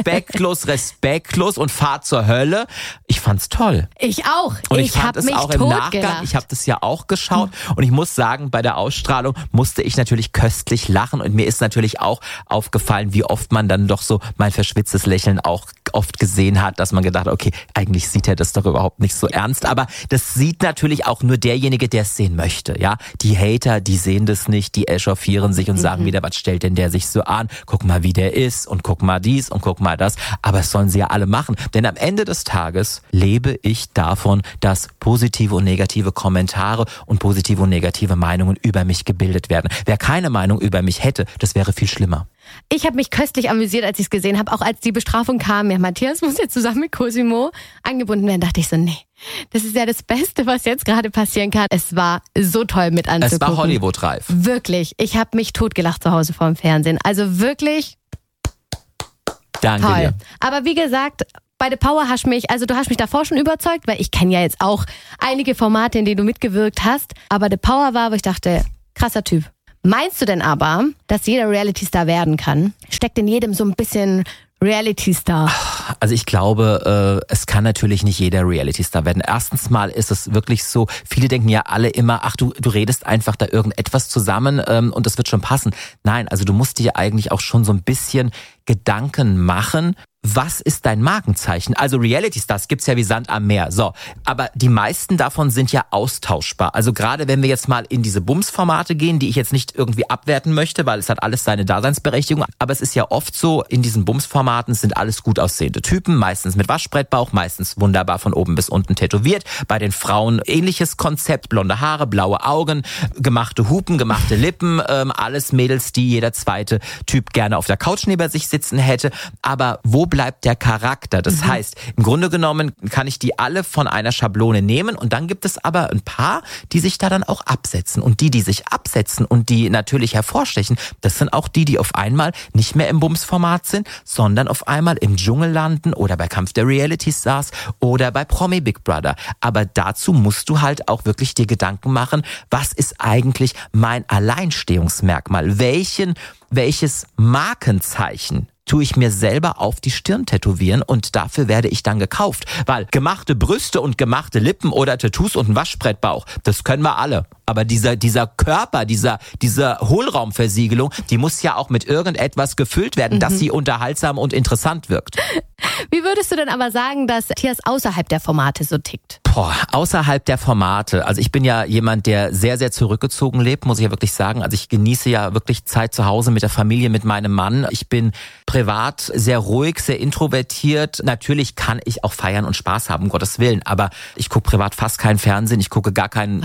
und Fahrt zur Hölle. Ich fand's toll. Ich auch. Und ich fand es auch im Nachgang, ich habe das ja auch geschaut und ich muss sagen, bei der Ausstrahlung musste ich natürlich köstlich lachen und mir ist natürlich auch aufgefallen, wie oft man dann doch so mein verschwitztes Lächeln auch oft gesehen hat, dass man gedacht hat, okay, eigentlich sieht er das doch überhaupt nicht so ernst, aber das sieht natürlich auch nur derjenige, der es sehen möchte, ja. Die Hater, die sehen das nicht, die echauffieren sich und sagen wieder, was stellt denn der sich so an? Guck mal, wie der ist und guck mal dies und guck mal das, aber es sollen sie ja alle machen, denn am Ende des Tages lebe ich davon, dass positive und negative Kommentare und positive und negative Meinungen über mich gebildet werden. Wer keine Meinung über mich hätte, das wäre viel schlimmer. Ich habe mich köstlich amüsiert, als ich es gesehen habe, auch als die Bestrafung kam. Ja, Matthias muss jetzt zusammen mit Cosimo angebunden werden. Dachte ich so, nee, das ist ja das Beste, was jetzt gerade passieren kann. Es war so toll mit anzugucken. Es war Hollywood-reif. Wirklich, ich habe mich totgelacht zu Hause vor dem Fernsehen. Also wirklich Danke toll. dir. Aber wie gesagt, Beide Power hast mich, also du hast mich davor schon überzeugt, weil ich kenne ja jetzt auch einige Formate, in denen du mitgewirkt hast. Aber The Power war, wo ich dachte, krasser Typ. Meinst du denn aber, dass jeder Reality-Star werden kann? Steckt in jedem so ein bisschen Reality-Star? Also ich glaube, es kann natürlich nicht jeder Reality-Star werden. Erstens mal ist es wirklich so, viele denken ja alle immer, ach du redest einfach da irgendetwas zusammen und das wird schon passen. Nein, also du musst dir eigentlich auch schon so ein bisschen Gedanken machen, was ist dein Markenzeichen? Also Reality-Stars gibt's ja wie Sand am Meer. So, aber die meisten davon sind ja austauschbar. Also gerade wenn wir jetzt mal in diese Bums-Formate gehen, die ich jetzt nicht irgendwie abwerten möchte, weil es hat alles seine Daseinsberechtigung. Aber es ist ja oft so, in diesen Bums-Formaten sind alles gut aussehende Typen, meistens mit Waschbrettbauch, meistens wunderbar von oben bis unten tätowiert. Bei den Frauen ähnliches Konzept, blonde Haare, blaue Augen, gemachte Hupen, gemachte Lippen, alles Mädels, die jeder zweite Typ gerne auf der Couch neben sich sitzen hätte. Aber wo bleibt der Charakter? Das heißt, im Grunde genommen kann ich die alle von einer Schablone nehmen und dann gibt es aber ein paar, die sich da dann auch absetzen. Und die sich absetzen und die natürlich hervorstechen, das sind auch die auf einmal nicht mehr im Bums-Format sind, sondern auf einmal im Dschungel landen oder bei Kampf der Reality-Stars oder bei Promi Big Brother. Aber dazu musst du halt auch wirklich dir Gedanken machen, was ist eigentlich mein Alleinstehungsmerkmal? Welches Markenzeichen tue ich mir selber auf die Stirn tätowieren und dafür werde ich dann gekauft. Weil gemachte Brüste und gemachte Lippen oder Tattoos und ein Waschbrettbauch, das können wir alle. Aber dieser Körper, diese Hohlraumversiegelung, die muss ja auch mit irgendetwas gefüllt werden, dass sie unterhaltsam und interessant wirkt. Wie würdest du denn aber sagen, dass Matthias außerhalb der Formate so tickt? Außerhalb der Formate. Also ich bin ja jemand, der sehr, sehr zurückgezogen lebt, muss ich ja wirklich sagen. Also ich genieße ja wirklich Zeit zu Hause mit der Familie, mit meinem Mann. Ich bin privat sehr ruhig, sehr introvertiert. Natürlich kann ich auch feiern und Spaß haben, um Gottes Willen. Aber ich gucke privat fast keinen Fernsehen. Ich gucke gar keinen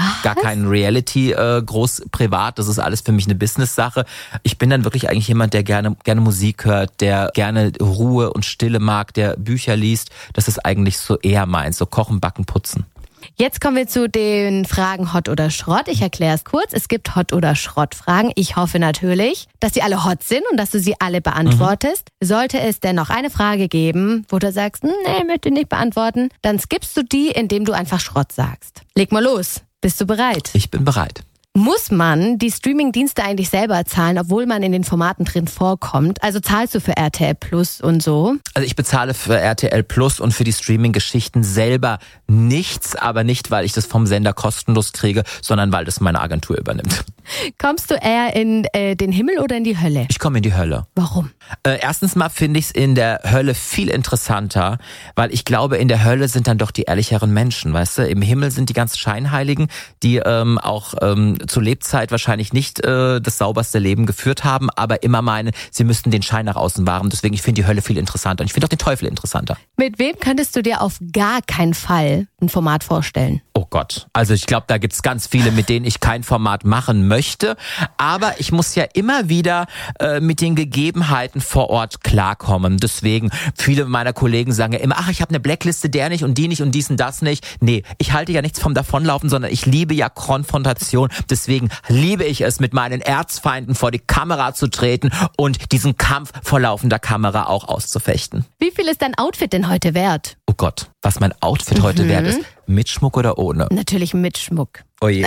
Reality groß privat. Das ist alles für mich eine Business-Sache. Ich bin dann wirklich eigentlich jemand, der gerne Musik hört, der gerne Ruhe und Stille mag, der Bücher liest. Das ist eigentlich so eher meins. So kochen, backen, putzen. Jetzt kommen wir zu den Fragen Hot oder Schrott. Ich erkläre es kurz. Es gibt Hot- oder Schrott-Fragen. Ich hoffe natürlich, dass sie alle hot sind und dass du sie alle beantwortest. Sollte es denn noch eine Frage geben, wo du sagst, nee, möchte nicht beantworten, dann skippst du die, indem du einfach Schrott sagst. Leg mal los. Bist du bereit? Ich bin bereit. Muss man die Streaming-Dienste eigentlich selber zahlen, obwohl man in den Formaten drin vorkommt? Also zahlst du für RTL Plus und so? Also ich bezahle für RTL Plus und für die Streaming-Geschichten selber nichts, aber nicht, weil ich das vom Sender kostenlos kriege, sondern weil das meine Agentur übernimmt. Kommst du eher in den Himmel oder in die Hölle? Ich komme in die Hölle. Warum? Erstens mal finde ich es in der Hölle viel interessanter, weil ich glaube, in der Hölle sind dann doch die ehrlicheren Menschen, weißt du? Im Himmel sind die ganz Scheinheiligen, die auch zu Lebzeit wahrscheinlich nicht das sauberste Leben geführt haben, aber immer meinen, sie müssten den Schein nach außen wahren. Deswegen, ich finde die Hölle viel interessanter und ich finde auch den Teufel interessanter. Mit wem könntest du dir auf gar keinen Fall ein Format vorstellen? Oh Gott, also ich glaube, da gibt's ganz viele, mit denen ich kein Format machen möchte, aber ich muss ja immer wieder mit den Gegebenheiten vor Ort klarkommen. Deswegen, viele meiner Kollegen sagen ja immer, ach, ich habe eine Blackliste, der nicht und die nicht und dies und das nicht. Nee, ich halte ja nichts vom Davonlaufen, sondern ich liebe ja Konfrontation. Deswegen liebe ich es, mit meinen Erzfeinden vor die Kamera zu treten und diesen Kampf vor laufender Kamera auch auszufechten. Wie viel ist dein Outfit denn heute wert? Oh Gott, was mein Outfit heute wert ist. Mit Schmuck oder ohne? Natürlich mit Schmuck. Oh je.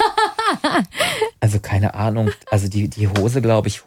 Also keine Ahnung. Also die Hose, glaube ich,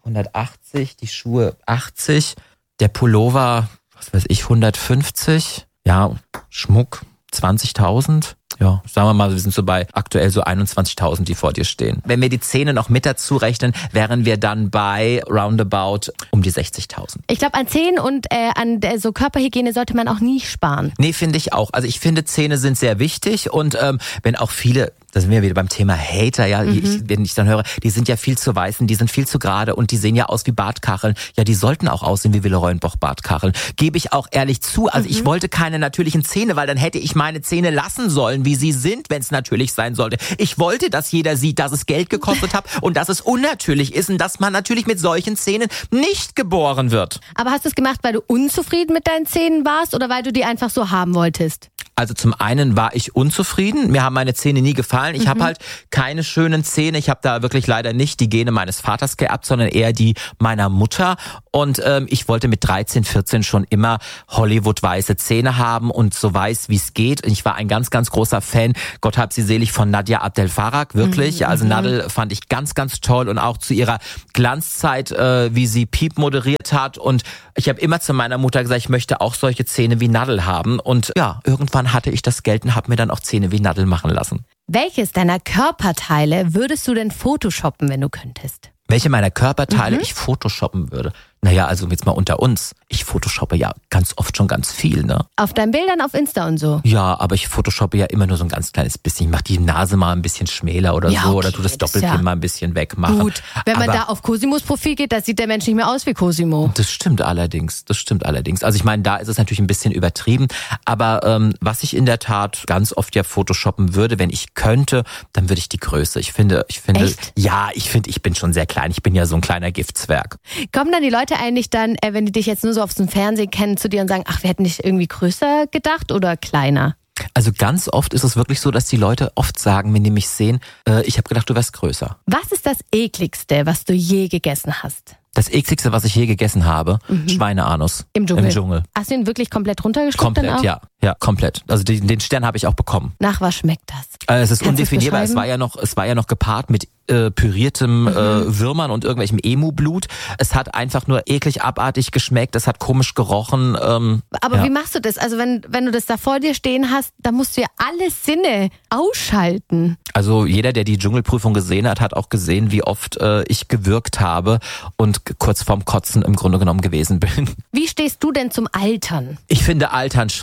180, die Schuhe 80, der Pullover, was weiß ich, 150. Ja, Schmuck 20.000. Ja, sagen wir mal, wir sind so bei aktuell so 21.000, die vor dir stehen. Wenn wir die Zähne noch mit dazu rechnen, wären wir dann bei roundabout um die 60.000. Ich glaube, an Zähnen und an so Körperhygiene sollte man auch nie sparen. Nee, finde ich auch. Also ich finde, Zähne sind sehr wichtig und wenn auch viele, da sind wir wieder beim Thema Hater, ja, wenn ich dann höre, die sind ja viel zu weiß, die sind viel zu gerade und die sehen ja aus wie Bartkacheln. Ja, die sollten auch aussehen wie Wille-Reuenboch-Bartkacheln. Gebe ich auch ehrlich zu. Also ich wollte keine natürlichen Zähne, weil dann hätte ich meine Zähne lassen sollen, wie sie sind, wenn es natürlich sein sollte. Ich wollte, dass jeder sieht, dass es Geld gekostet hat und dass es unnatürlich ist und dass man natürlich mit solchen Zähnen nicht geboren wird. Aber hast du es gemacht, weil du unzufrieden mit deinen Zähnen warst oder weil du die einfach so haben wolltest? Also zum einen war ich unzufrieden, mir haben meine Zähne nie gefallen. Ich habe halt keine schönen Zähne, ich habe da wirklich leider nicht die Gene meines Vaters geerbt, sondern eher die meiner Mutter. Und ich wollte mit 13, 14 schon immer Hollywood-weiße Zähne haben und so weiß, wie es geht. Ich war ein ganz, ganz großer Fan, Gott hab sie selig, von Nadia Abdel Farag, wirklich. Also Nadel fand ich ganz, ganz toll und auch zu ihrer Glanzzeit, wie sie Piep moderiert hat. Und ich habe immer zu meiner Mutter gesagt, ich möchte auch solche Zähne wie Nadel haben. Und ja, irgendwann hatte ich das Geld und habe mir dann auch Zähne wie Nadel machen lassen. Welches deiner Körperteile würdest du denn photoshoppen, wenn du könntest? Welche meiner Körperteile ich photoshoppen würde? Naja, also jetzt mal unter uns. Ich photoshoppe ja ganz oft schon ganz viel, ne? Auf deinen Bildern auf Insta und so? Ja, aber ich photoshoppe ja immer nur so ein ganz kleines bisschen. Ich mach die Nase mal ein bisschen schmäler oder ja, so. Okay, oder tu das Doppelkinn mal ein bisschen wegmachen. Gut, wenn man da auf Cosimos Profil geht, da sieht der Mensch nicht mehr aus wie Cosimo. Das stimmt allerdings. Also ich meine, da ist es natürlich ein bisschen übertrieben. Aber was ich in der Tat ganz oft ja photoshoppen würde, wenn ich könnte, dann würde ich die Größe. Ich finde, Echt? Ja, ich bin schon sehr klein. Ich bin ja so ein kleiner Giftzwerg. Kommen dann die Leute eigentlich dann, wenn die dich jetzt nur so auf dem Fernsehen kennen, zu dir und sagen, ach, wir hätten dich irgendwie größer gedacht oder kleiner? Also ganz oft ist es wirklich so, dass die Leute oft sagen, wenn die mich sehen, ich habe gedacht, du wärst größer. Was ist das Ekligste, was du je gegessen hast? Das ekligste, was ich je gegessen habe, Schweineanus. Im Dschungel? Im Dschungel. Hast du ihn wirklich komplett runtergeschluckt? Komplett, dann auch? ja, komplett. Also den Stern habe ich auch bekommen. Nach was schmeckt das? Es ist Kannst undefinierbar. du Es war ja noch gepaart mit püriertem Würmern und irgendwelchem Emu-Blut. Es hat einfach nur eklig abartig geschmeckt. Es hat komisch gerochen. Aber wie machst du das? Also wenn du das da vor dir stehen hast, dann musst du ja alle Sinne ausschalten. Also jeder, der die Dschungelprüfung gesehen hat, hat auch gesehen, wie oft ich gewürgt habe und kurz vorm Kotzen im Grunde genommen gewesen bin. Wie stehst du denn zum Altern? Ich finde Altern schrecklich.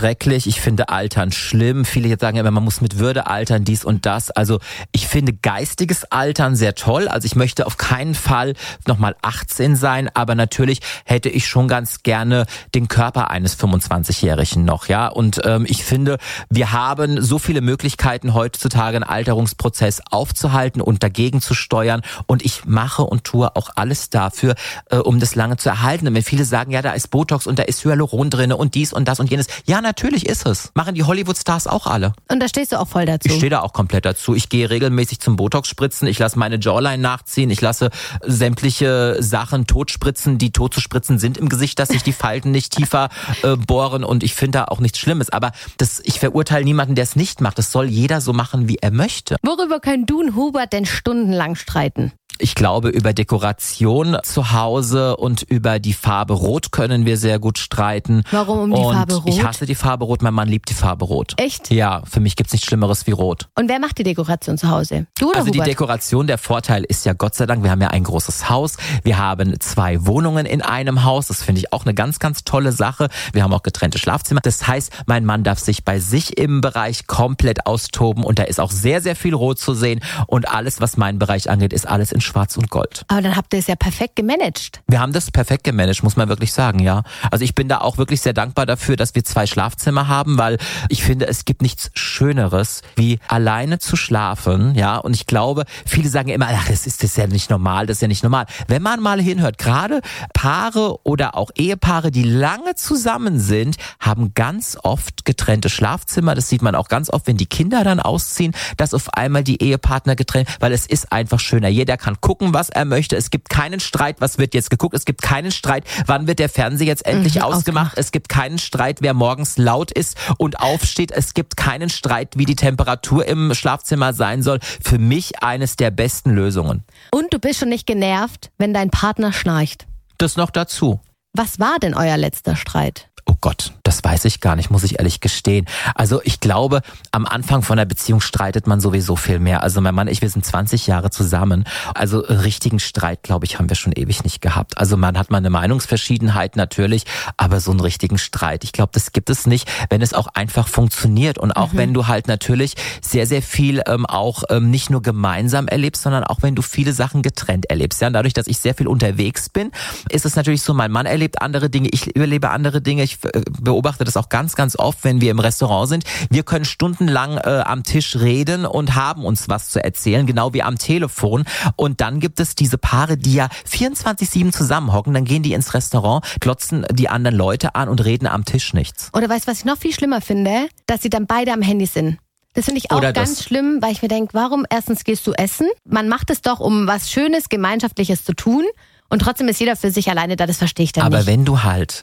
Ich finde Altern schlimm. Viele jetzt sagen immer, man muss mit Würde altern, dies und das. Also ich finde geistiges Altern sehr toll. Also ich möchte auf keinen Fall nochmal 18 sein, aber natürlich hätte ich schon ganz gerne den Körper eines 25-Jährigen noch, ja. Und ich finde, wir haben so viele Möglichkeiten heutzutage einen Alterungsprozess aufzuhalten und dagegen zu steuern. Und ich mache und tue auch alles dafür, um das lange zu erhalten. Und wenn viele sagen, ja, da ist Botox und da ist Hyaluron drin und dies und das und jenes. Ja, natürlich ist es. Machen die Hollywood-Stars auch alle. Und da stehst du auch voll dazu. Ich stehe da auch komplett dazu. Ich gehe regelmäßig zum Botox spritzen. Ich lasse meine Jawline nachziehen. Ich lasse sämtliche Sachen totspritzen, die tot zu spritzen sind im Gesicht, dass sich die Falten nicht tiefer bohren. Und ich finde da auch nichts Schlimmes. Aber ich verurteile niemanden, der es nicht macht. Das soll jeder so machen, wie er möchte. Worüber können du und Hubert denn stundenlang streiten? Ich glaube, über Dekoration zu Hause und über die Farbe Rot können wir sehr gut streiten. Warum um die Farbe Rot? Ich hasse die Farbe Rot, mein Mann liebt die Farbe Rot. Echt? Ja, für mich gibt's nichts Schlimmeres wie Rot. Und wer macht die Dekoration zu Hause? Du oder Also Hubert? Die Dekoration, der Vorteil ist ja Gott sei Dank, wir haben ja ein großes Haus. Wir haben 2 Wohnungen in einem Haus. Das finde ich auch eine ganz, ganz tolle Sache. Wir haben auch getrennte Schlafzimmer. Das heißt, mein Mann darf sich bei sich im Bereich komplett austoben und da ist auch sehr, sehr viel Rot zu sehen. Und alles, was meinen Bereich angeht, ist alles in Schwarz und Gold. Aber dann habt ihr es ja perfekt gemanagt. Wir haben das perfekt gemanagt, muss man wirklich sagen, ja. Also ich bin da auch wirklich sehr dankbar dafür, dass wir 2 Schlafzimmer haben, weil ich finde, es gibt nichts Schöneres, wie alleine zu schlafen, ja. Und ich glaube, viele sagen immer, ach, das ist ja nicht normal, das ist ja nicht normal. Wenn man mal hinhört, gerade Paare oder auch Ehepaare, die lange zusammen sind, haben ganz oft getrennte Schlafzimmer. Das sieht man auch ganz oft, wenn die Kinder dann ausziehen, dass auf einmal die Ehepartner getrennt, weil es ist einfach schöner. Jeder kann gucken, was er möchte. Es gibt keinen Streit, was wird jetzt geguckt. Es gibt keinen Streit, wann wird der Fernseher jetzt endlich ausgemacht. Es gibt keinen Streit, wer morgens laut ist und aufsteht. Es gibt keinen Streit, wie die Temperatur im Schlafzimmer sein soll. Für mich eines der besten Lösungen. Und du bist schon nicht genervt, wenn dein Partner schnarcht. Das noch dazu. Was war denn euer letzter Streit? Oh Gott, das weiß ich gar nicht, muss ich ehrlich gestehen. Also ich glaube, am Anfang von einer Beziehung streitet man sowieso viel mehr. Also mein Mann und ich, wir sind 20 Jahre zusammen. Also richtigen Streit, glaube ich, haben wir schon ewig nicht gehabt. Also man hat mal eine Meinungsverschiedenheit natürlich, aber so einen richtigen Streit, ich glaube, das gibt es nicht, wenn es auch einfach funktioniert. Und auch wenn du halt natürlich sehr, sehr viel auch nicht nur gemeinsam erlebst, sondern auch wenn du viele Sachen getrennt erlebst. Ja, und dadurch, dass ich sehr viel unterwegs bin, ist es natürlich so, mein Mann erlebt andere Dinge, ich erlebe andere Dinge. Ich beobachte das auch ganz, ganz oft, wenn wir im Restaurant sind. Wir können stundenlang am Tisch reden und haben uns was zu erzählen, genau wie am Telefon. Und dann gibt es diese Paare, die ja 24/7 zusammenhocken. Dann gehen die ins Restaurant, glotzen die anderen Leute an und reden am Tisch nichts. Oder weißt du, was ich noch viel schlimmer finde? Dass sie dann beide am Handy sind. Das finde ich auch ganz schlimm, weil ich mir denke, warum erstens gehst du essen? Man macht es doch, um was Schönes, Gemeinschaftliches zu tun. Und trotzdem ist jeder für sich alleine da, das verstehe ich dann nicht. Aber wenn du halt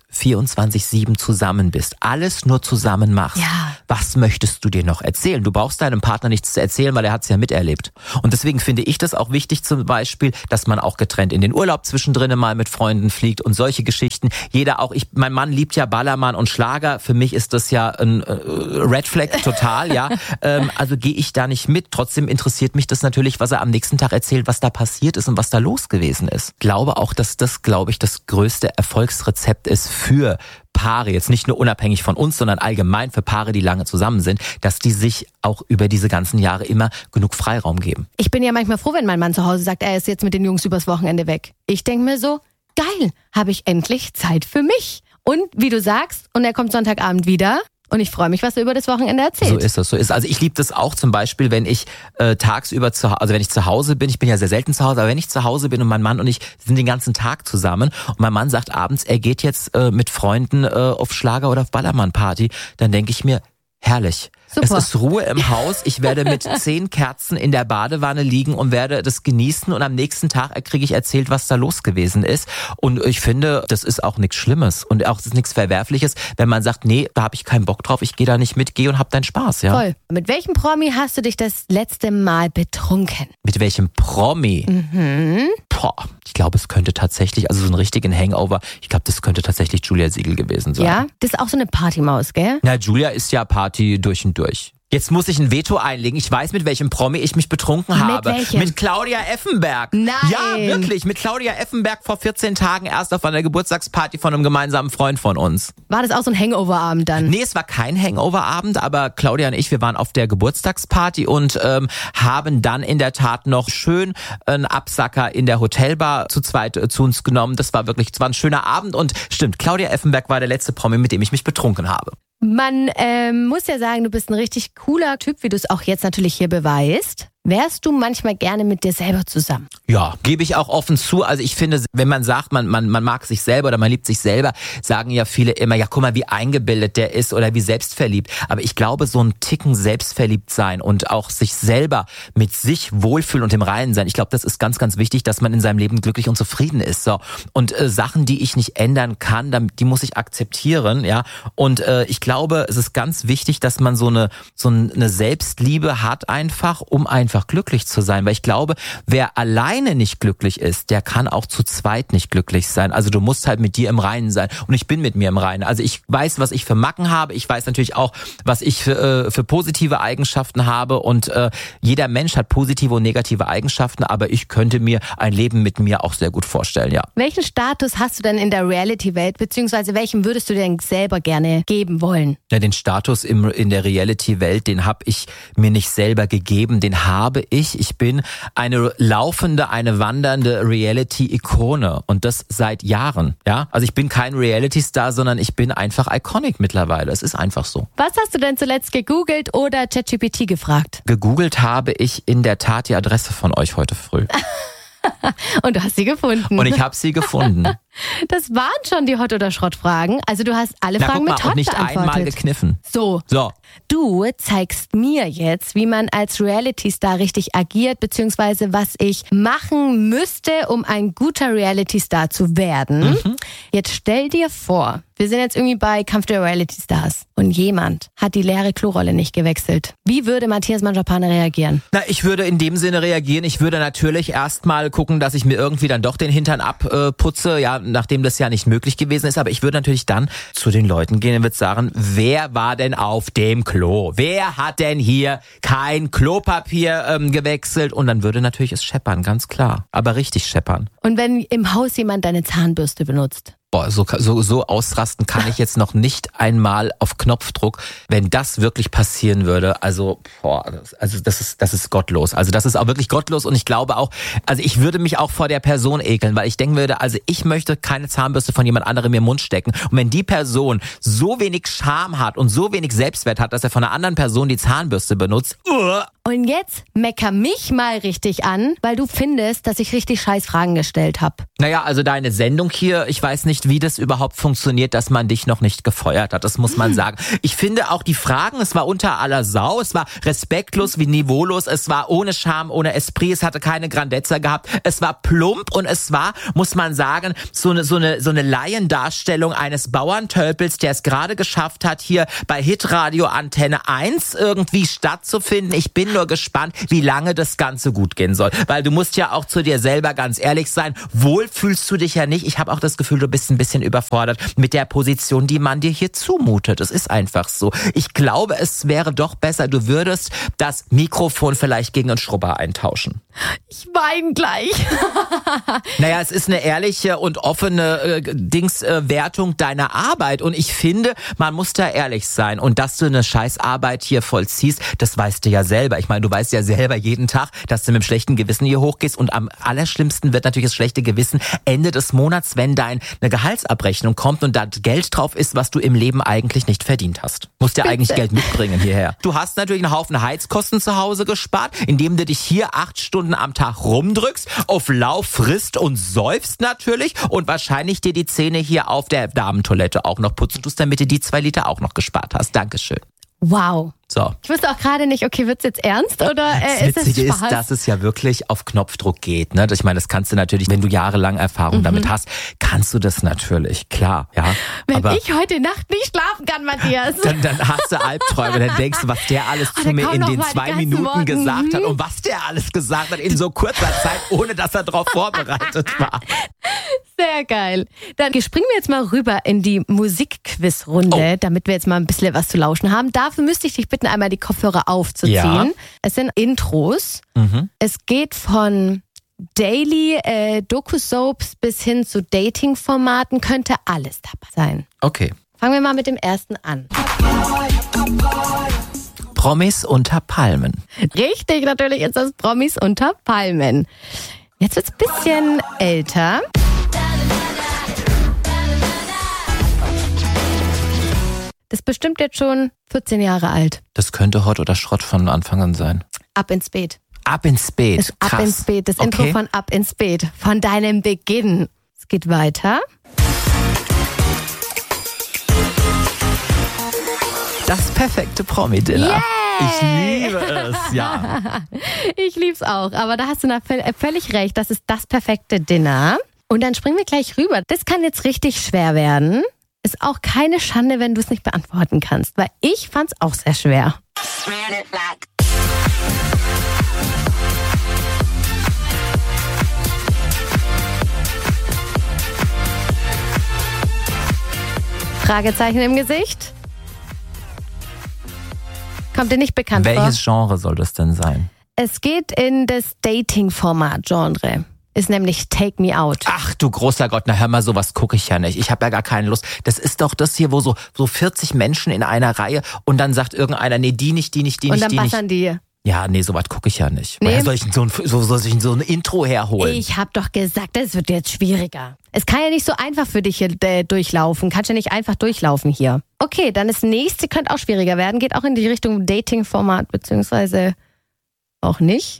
24/7 zusammen bist, alles nur zusammen machst, was möchtest du dir noch erzählen? Du brauchst deinem Partner nichts zu erzählen, weil er hat es ja miterlebt. Und deswegen finde ich das auch wichtig zum Beispiel, dass man auch getrennt in den Urlaub zwischendrin mal mit Freunden fliegt und solche Geschichten. Mein Mann liebt ja Ballermann und Schlager. Für mich ist das ja ein Red Flag total, ja. Also gehe ich da nicht mit. Trotzdem interessiert mich das natürlich, was er am nächsten Tag erzählt, was da passiert ist und was da los gewesen ist. Glaube auch, dass das, glaube ich, das größte Erfolgsrezept ist für Paare, jetzt nicht nur unabhängig von uns, sondern allgemein für Paare, die lange zusammen sind, dass die sich auch über diese ganzen Jahre immer genug Freiraum geben. Ich bin ja manchmal froh, wenn mein Mann zu Hause sagt, er ist jetzt mit den Jungs übers Wochenende weg. Ich denke mir so, geil, habe ich endlich Zeit für mich. Und wie du sagst, und er kommt Sonntagabend wieder. Und ich freue mich, was er über das Wochenende erzählt. So ist es. Also ich liebe das auch zum Beispiel, wenn ich tagsüber wenn ich zu Hause bin, ich bin ja sehr selten zu Hause, aber wenn ich zu Hause bin und mein Mann und ich sind den ganzen Tag zusammen und mein Mann sagt abends, er geht jetzt mit Freunden auf Schlager- oder auf Ballermann-Party, dann denke ich mir, herrlich. Super. Es ist Ruhe im Haus. Ich werde mit 10 Kerzen in der Badewanne liegen und werde das genießen und am nächsten Tag kriege ich erzählt, was da los gewesen ist. Und ich finde, das ist auch nichts Schlimmes und auch das ist nichts Verwerfliches, wenn man sagt, nee, da habe ich keinen Bock drauf, ich gehe da nicht mit, geh und hab deinen Spaß. Ja. Voll. Mit welchem Promi hast du dich das letzte Mal betrunken? Mit welchem Promi? Ich glaube, es könnte tatsächlich, also so einen richtigen Hangover, ich glaube, das könnte tatsächlich Julia Siegel gewesen sein. Ja, das ist auch so eine Partymaus, gell? Na, Julia ist ja Party durch und durch. Jetzt muss ich ein Veto einlegen. Ich weiß, mit welchem Promi ich mich betrunken habe. Mit welchem? Mit Claudia Effenberg. Nein. Ja, wirklich. Mit Claudia Effenberg vor 14 Tagen erst auf einer Geburtstagsparty von einem gemeinsamen Freund von uns. War das auch so ein Hangover-Abend dann? Nee, es war kein Hangover-Abend, aber Claudia und ich, wir waren auf der Geburtstagsparty und haben dann in der Tat noch schön einen Absacker in der Hotelbar zu zweit zu uns genommen. Das war ein schöner Abend und stimmt, Claudia Effenberg war der letzte Promi, mit dem ich mich betrunken habe. Man muss ja sagen, du bist ein richtig cooler Typ, wie du es auch jetzt natürlich hier beweist. Wärst du manchmal gerne mit dir selber zusammen? Ja, gebe ich auch offen zu. Also ich finde, wenn man sagt, man mag sich selber oder man liebt sich selber, sagen ja viele immer, ja guck mal, wie eingebildet der ist oder wie selbstverliebt. Aber ich glaube, so ein Ticken selbstverliebt sein und auch sich selber mit sich wohlfühlen und im Reinen sein, ich glaube, das ist ganz, ganz wichtig, dass man in seinem Leben glücklich und zufrieden ist. So. Und Sachen, die ich nicht ändern kann, die muss ich akzeptieren. Ja. Und ich glaube, es ist ganz wichtig, dass man so eine Selbstliebe hat einfach, um einfach glücklich zu sein, weil ich glaube, wer alleine nicht glücklich ist, der kann auch zu zweit nicht glücklich sein. Also du musst halt mit dir im Reinen sein und ich bin mit mir im Reinen. Also ich weiß, was ich für Macken habe, ich weiß natürlich auch, was ich für positive Eigenschaften habe und jeder Mensch hat positive und negative Eigenschaften, aber ich könnte mir ein Leben mit mir auch sehr gut vorstellen, ja. Welchen Status hast du denn in der Reality-Welt, beziehungsweise welchen würdest du denn selber gerne geben wollen? Ja, den Status in der Reality-Welt, den habe ich mir nicht selber gegeben, den habe ich. Ich bin eine wandernde Reality-Ikone und das seit Jahren. Ja, also ich bin kein Reality-Star, sondern ich bin einfach iconic mittlerweile. Es ist einfach so. Was hast du denn zuletzt gegoogelt oder ChatGPT gefragt? Gegoogelt habe ich in der Tat die Adresse von euch heute früh. Und du hast sie gefunden. Und ich habe sie gefunden. Das waren schon die Hot- oder Schrott-Fragen. Also du hast alle Fragen mit Hot und nicht beantwortet. einmal gekniffen. So. Du zeigst mir jetzt, wie man als Reality-Star richtig agiert, beziehungsweise was ich machen müsste, um ein guter Reality-Star zu werden. Mhm. Jetzt stell dir vor, wir sind jetzt irgendwie bei Kampf der Reality-Stars und jemand hat die leere Klorolle nicht gewechselt. Wie würde Matthias Mangiapane reagieren? Na, ich würde in dem Sinne reagieren. Ich würde natürlich erstmal gucken, dass ich mir irgendwie dann doch den Hintern abputze, ja, nachdem das ja nicht möglich gewesen ist. Aber ich würde natürlich dann zu den Leuten gehen und würde sagen, wer war denn auf dem Klo? Wer hat denn hier kein Klopapier gewechselt? Und dann würde natürlich es scheppern, ganz klar. Aber richtig scheppern. Und wenn im Haus jemand deine Zahnbürste benutzt? Boah, so ausrasten kann ich jetzt noch nicht einmal auf Knopfdruck, wenn das wirklich passieren würde. Also das ist gottlos. Also das ist auch wirklich gottlos und ich glaube auch, also ich würde mich auch vor der Person ekeln, weil ich denken würde, also ich möchte keine Zahnbürste von jemand anderem in den Mund stecken. Und wenn die Person so wenig Scham hat und so wenig Selbstwert hat, dass er von einer anderen Person die Zahnbürste benutzt. Und jetzt mecker mich mal richtig an, weil du findest, dass ich richtig scheiß Fragen gestellt habe. Naja, also deine Sendung hier, ich weiß nicht, wie das überhaupt funktioniert, dass man dich noch nicht gefeuert hat. Das muss man sagen. Ich finde auch die Fragen, es war unter aller Sau, es war respektlos wie niveaulos, es war ohne Charme, ohne Esprit, es hatte keine Grandezza gehabt, es war plump und es war, muss man sagen, so eine Laiendarstellung eines Bauerntölpels, der es gerade geschafft hat, hier bei Hitradio Antenne 1 irgendwie stattzufinden. Ich bin nur gespannt, wie lange das Ganze gut gehen soll. Weil du musst ja auch zu dir selber ganz ehrlich sein. Wohl fühlst du dich ja nicht. Ich habe auch das Gefühl, du bist ein bisschen überfordert mit der Position, die man dir hier zumutet. Es ist einfach so. Ich glaube, es wäre doch besser, du würdest das Mikrofon vielleicht gegen einen Schrubber eintauschen. Ich weine gleich. Naja, es ist eine ehrliche und offene Wertung deiner Arbeit und ich finde, man muss da ehrlich sein und dass du eine Scheißarbeit hier vollziehst, das weißt du ja selber. Ich meine, du weißt ja selber jeden Tag, dass du mit dem schlechten Gewissen hier hochgehst und am allerschlimmsten wird natürlich das schlechte Gewissen Ende des Monats, wenn deine Gehaltsabrechnung kommt und da Geld drauf ist, was du im Leben eigentlich nicht verdient hast. Musst ja eigentlich Geld mitbringen hierher. Du hast natürlich einen Haufen Heizkosten zu Hause gespart, indem du dich hier 8 Stunden am Tag rumdrückst, auf Lauf frisst und säufst natürlich und wahrscheinlich dir die Zähne hier auf der Damentoilette auch noch putzen tust, damit du die 2 Liter auch noch gespart hast. Dankeschön. Wow. So. Ich wusste auch gerade nicht, okay, wird's jetzt ernst oder das ist es Witzige Spaß? ist, dass es ja wirklich auf Knopfdruck geht. Ne? Ich meine, das kannst du natürlich, wenn du jahrelang Erfahrung damit hast, kannst du das natürlich, klar. Ja. Wenn aber ich heute Nacht nicht schlafen kann, Matthias. Dann hast du Albträume, dann denkst du, was der alles zu mir in den 2 Minuten gesagt hat und was der alles gesagt hat in so kurzer Zeit, ohne dass er darauf vorbereitet war. Sehr geil. Dann springen wir jetzt mal rüber in die Musikquizrunde, damit wir jetzt mal ein bisschen was zu lauschen haben. Dafür müsste ich dich bitten, einmal die Kopfhörer aufzuziehen. Ja. Es sind Intros. Es geht von Daily, Doku-Soaps bis hin zu Dating-Formaten. Könnte alles dabei sein. Okay. Fangen wir mal mit dem ersten an. Promis unter Palmen. Richtig, natürlich ist das Promis unter Palmen. Jetzt wird's ein bisschen älter. Das ist bestimmt jetzt schon 14 Jahre alt. Das könnte Hot oder Schrott von Anfang an sein. Ab ins Beet. Ab ins Beet. Ist Ab ins Beet. Das Intro von Ab ins Beet. Von deinem Beginn. Es geht weiter. Das perfekte Promi-Dinner. Yeah! Ich liebe es, ja. Ich lieb's auch. Aber da hast du völlig recht. Das ist das perfekte Dinner. Und dann springen wir gleich rüber. Das kann jetzt richtig schwer werden. Ist auch keine Schande, wenn du es nicht beantworten kannst. Weil ich fand's auch sehr schwer. Fragezeichen im Gesicht? Kommt dir nicht bekannt vor? Welches Genre soll das denn sein? Es geht in das Dating-Format-Genre. Ist nämlich Take Me Out. Ach du großer Gott, na hör mal, sowas gucke ich ja nicht. Ich habe ja gar keine Lust. Das ist doch das hier, wo so 40 Menschen in einer Reihe und dann sagt irgendeiner, nee, die nicht. Und dann passern die. Ja, nee, sowas gucke ich ja nicht. Nee. Woher soll ich so ein Intro herholen? Ich habe doch gesagt, das wird jetzt schwieriger. Es kann ja nicht so einfach für dich hier durchlaufen. Kannst ja nicht einfach durchlaufen hier. Okay, dann das nächste könnte auch schwieriger werden. Geht auch in die Richtung Dating-Format, beziehungsweise auch nicht.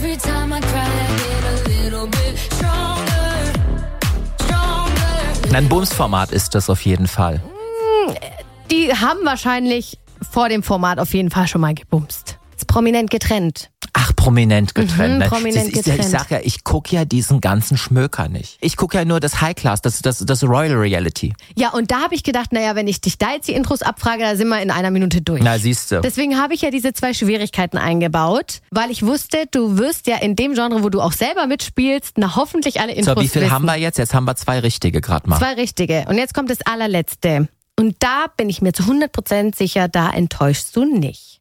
Ein Bums-Format ist das auf jeden Fall. Die haben wahrscheinlich vor dem Format auf jeden Fall schon mal gebumst. Ist prominent getrennt. Ach, prominent getrennt. Prominent getrennt. Ich sag ja, ich gucke ja diesen ganzen Schmöker nicht. Ich gucke ja nur das High Class, das Royal Reality. Ja, und da habe ich gedacht, naja, wenn ich dich da jetzt die Intros abfrage, da sind wir in einer Minute durch. Na, siehst du. Deswegen habe ich ja diese 2 Schwierigkeiten eingebaut, weil ich wusste, du wirst ja in dem Genre, wo du auch selber mitspielst, hoffentlich alle Intros So, wie viel wissen. haben wir jetzt? Jetzt haben wir 2 richtige gerade mal. 2 richtige. Und jetzt kommt das allerletzte. Und da bin ich mir zu 100% sicher, da enttäuschst du nicht.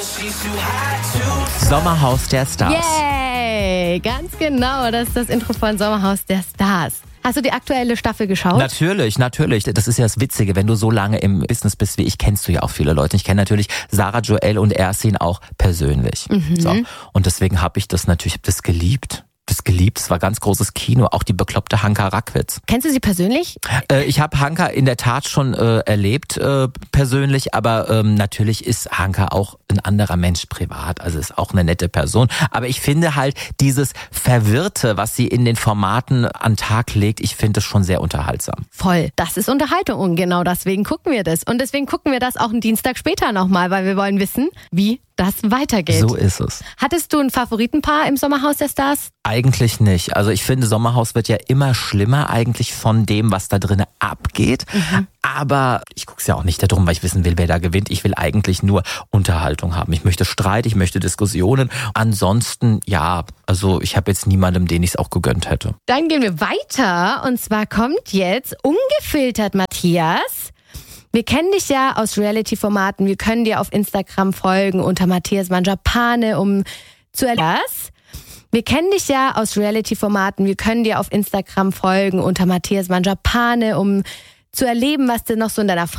Sommerhaus der Stars. Yay! Ganz genau, das ist das Intro von Sommerhaus der Stars. Hast du die aktuelle Staffel geschaut? Natürlich. Das ist ja das Witzige, wenn du so lange im Business bist wie ich, kennst du ja auch viele Leute. Ich kenne natürlich Sarah Joel und Ersin auch persönlich. So. Und deswegen habe ich das geliebt. Es war ganz großes Kino, auch die bekloppte Hanka Rackwitz. Kennst du sie persönlich? Ich habe Hanka in der Tat schon erlebt, persönlich, aber natürlich ist Hanka auch ein anderer Mensch privat, also ist auch eine nette Person. Aber ich finde halt dieses Verwirrte, was sie in den Formaten an den Tag legt, ich finde es schon sehr unterhaltsam. Voll, das ist Unterhaltung und genau deswegen gucken wir das. Und deswegen gucken wir das auch einen Dienstag später nochmal, weil wir wollen wissen, wie das weitergeht. So ist es. Hattest du ein Favoritenpaar im Sommerhaus der Stars? Eigentlich nicht. Also ich finde, Sommerhaus wird ja immer schlimmer eigentlich von dem, was da drinnen abgeht. Aber ich gucke es ja auch nicht darum, weil ich wissen will, wer da gewinnt. Ich will eigentlich nur Unterhaltung haben. Ich möchte Streit, ich möchte Diskussionen. Ansonsten, ja, also ich habe jetzt niemandem, den ich es auch gegönnt hätte. Dann gehen wir weiter. Und zwar kommt jetzt Ungefiltert Matthias. Wir kennen dich ja aus Reality-Formaten. Wir können dir auf Instagram folgen unter Matthias Mangiapane, Wir kennen dich ja aus Reality-Formaten. Wir können dir auf Instagram folgen unter Matthias Mangiapane, um zu erleben, was denn noch so in deiner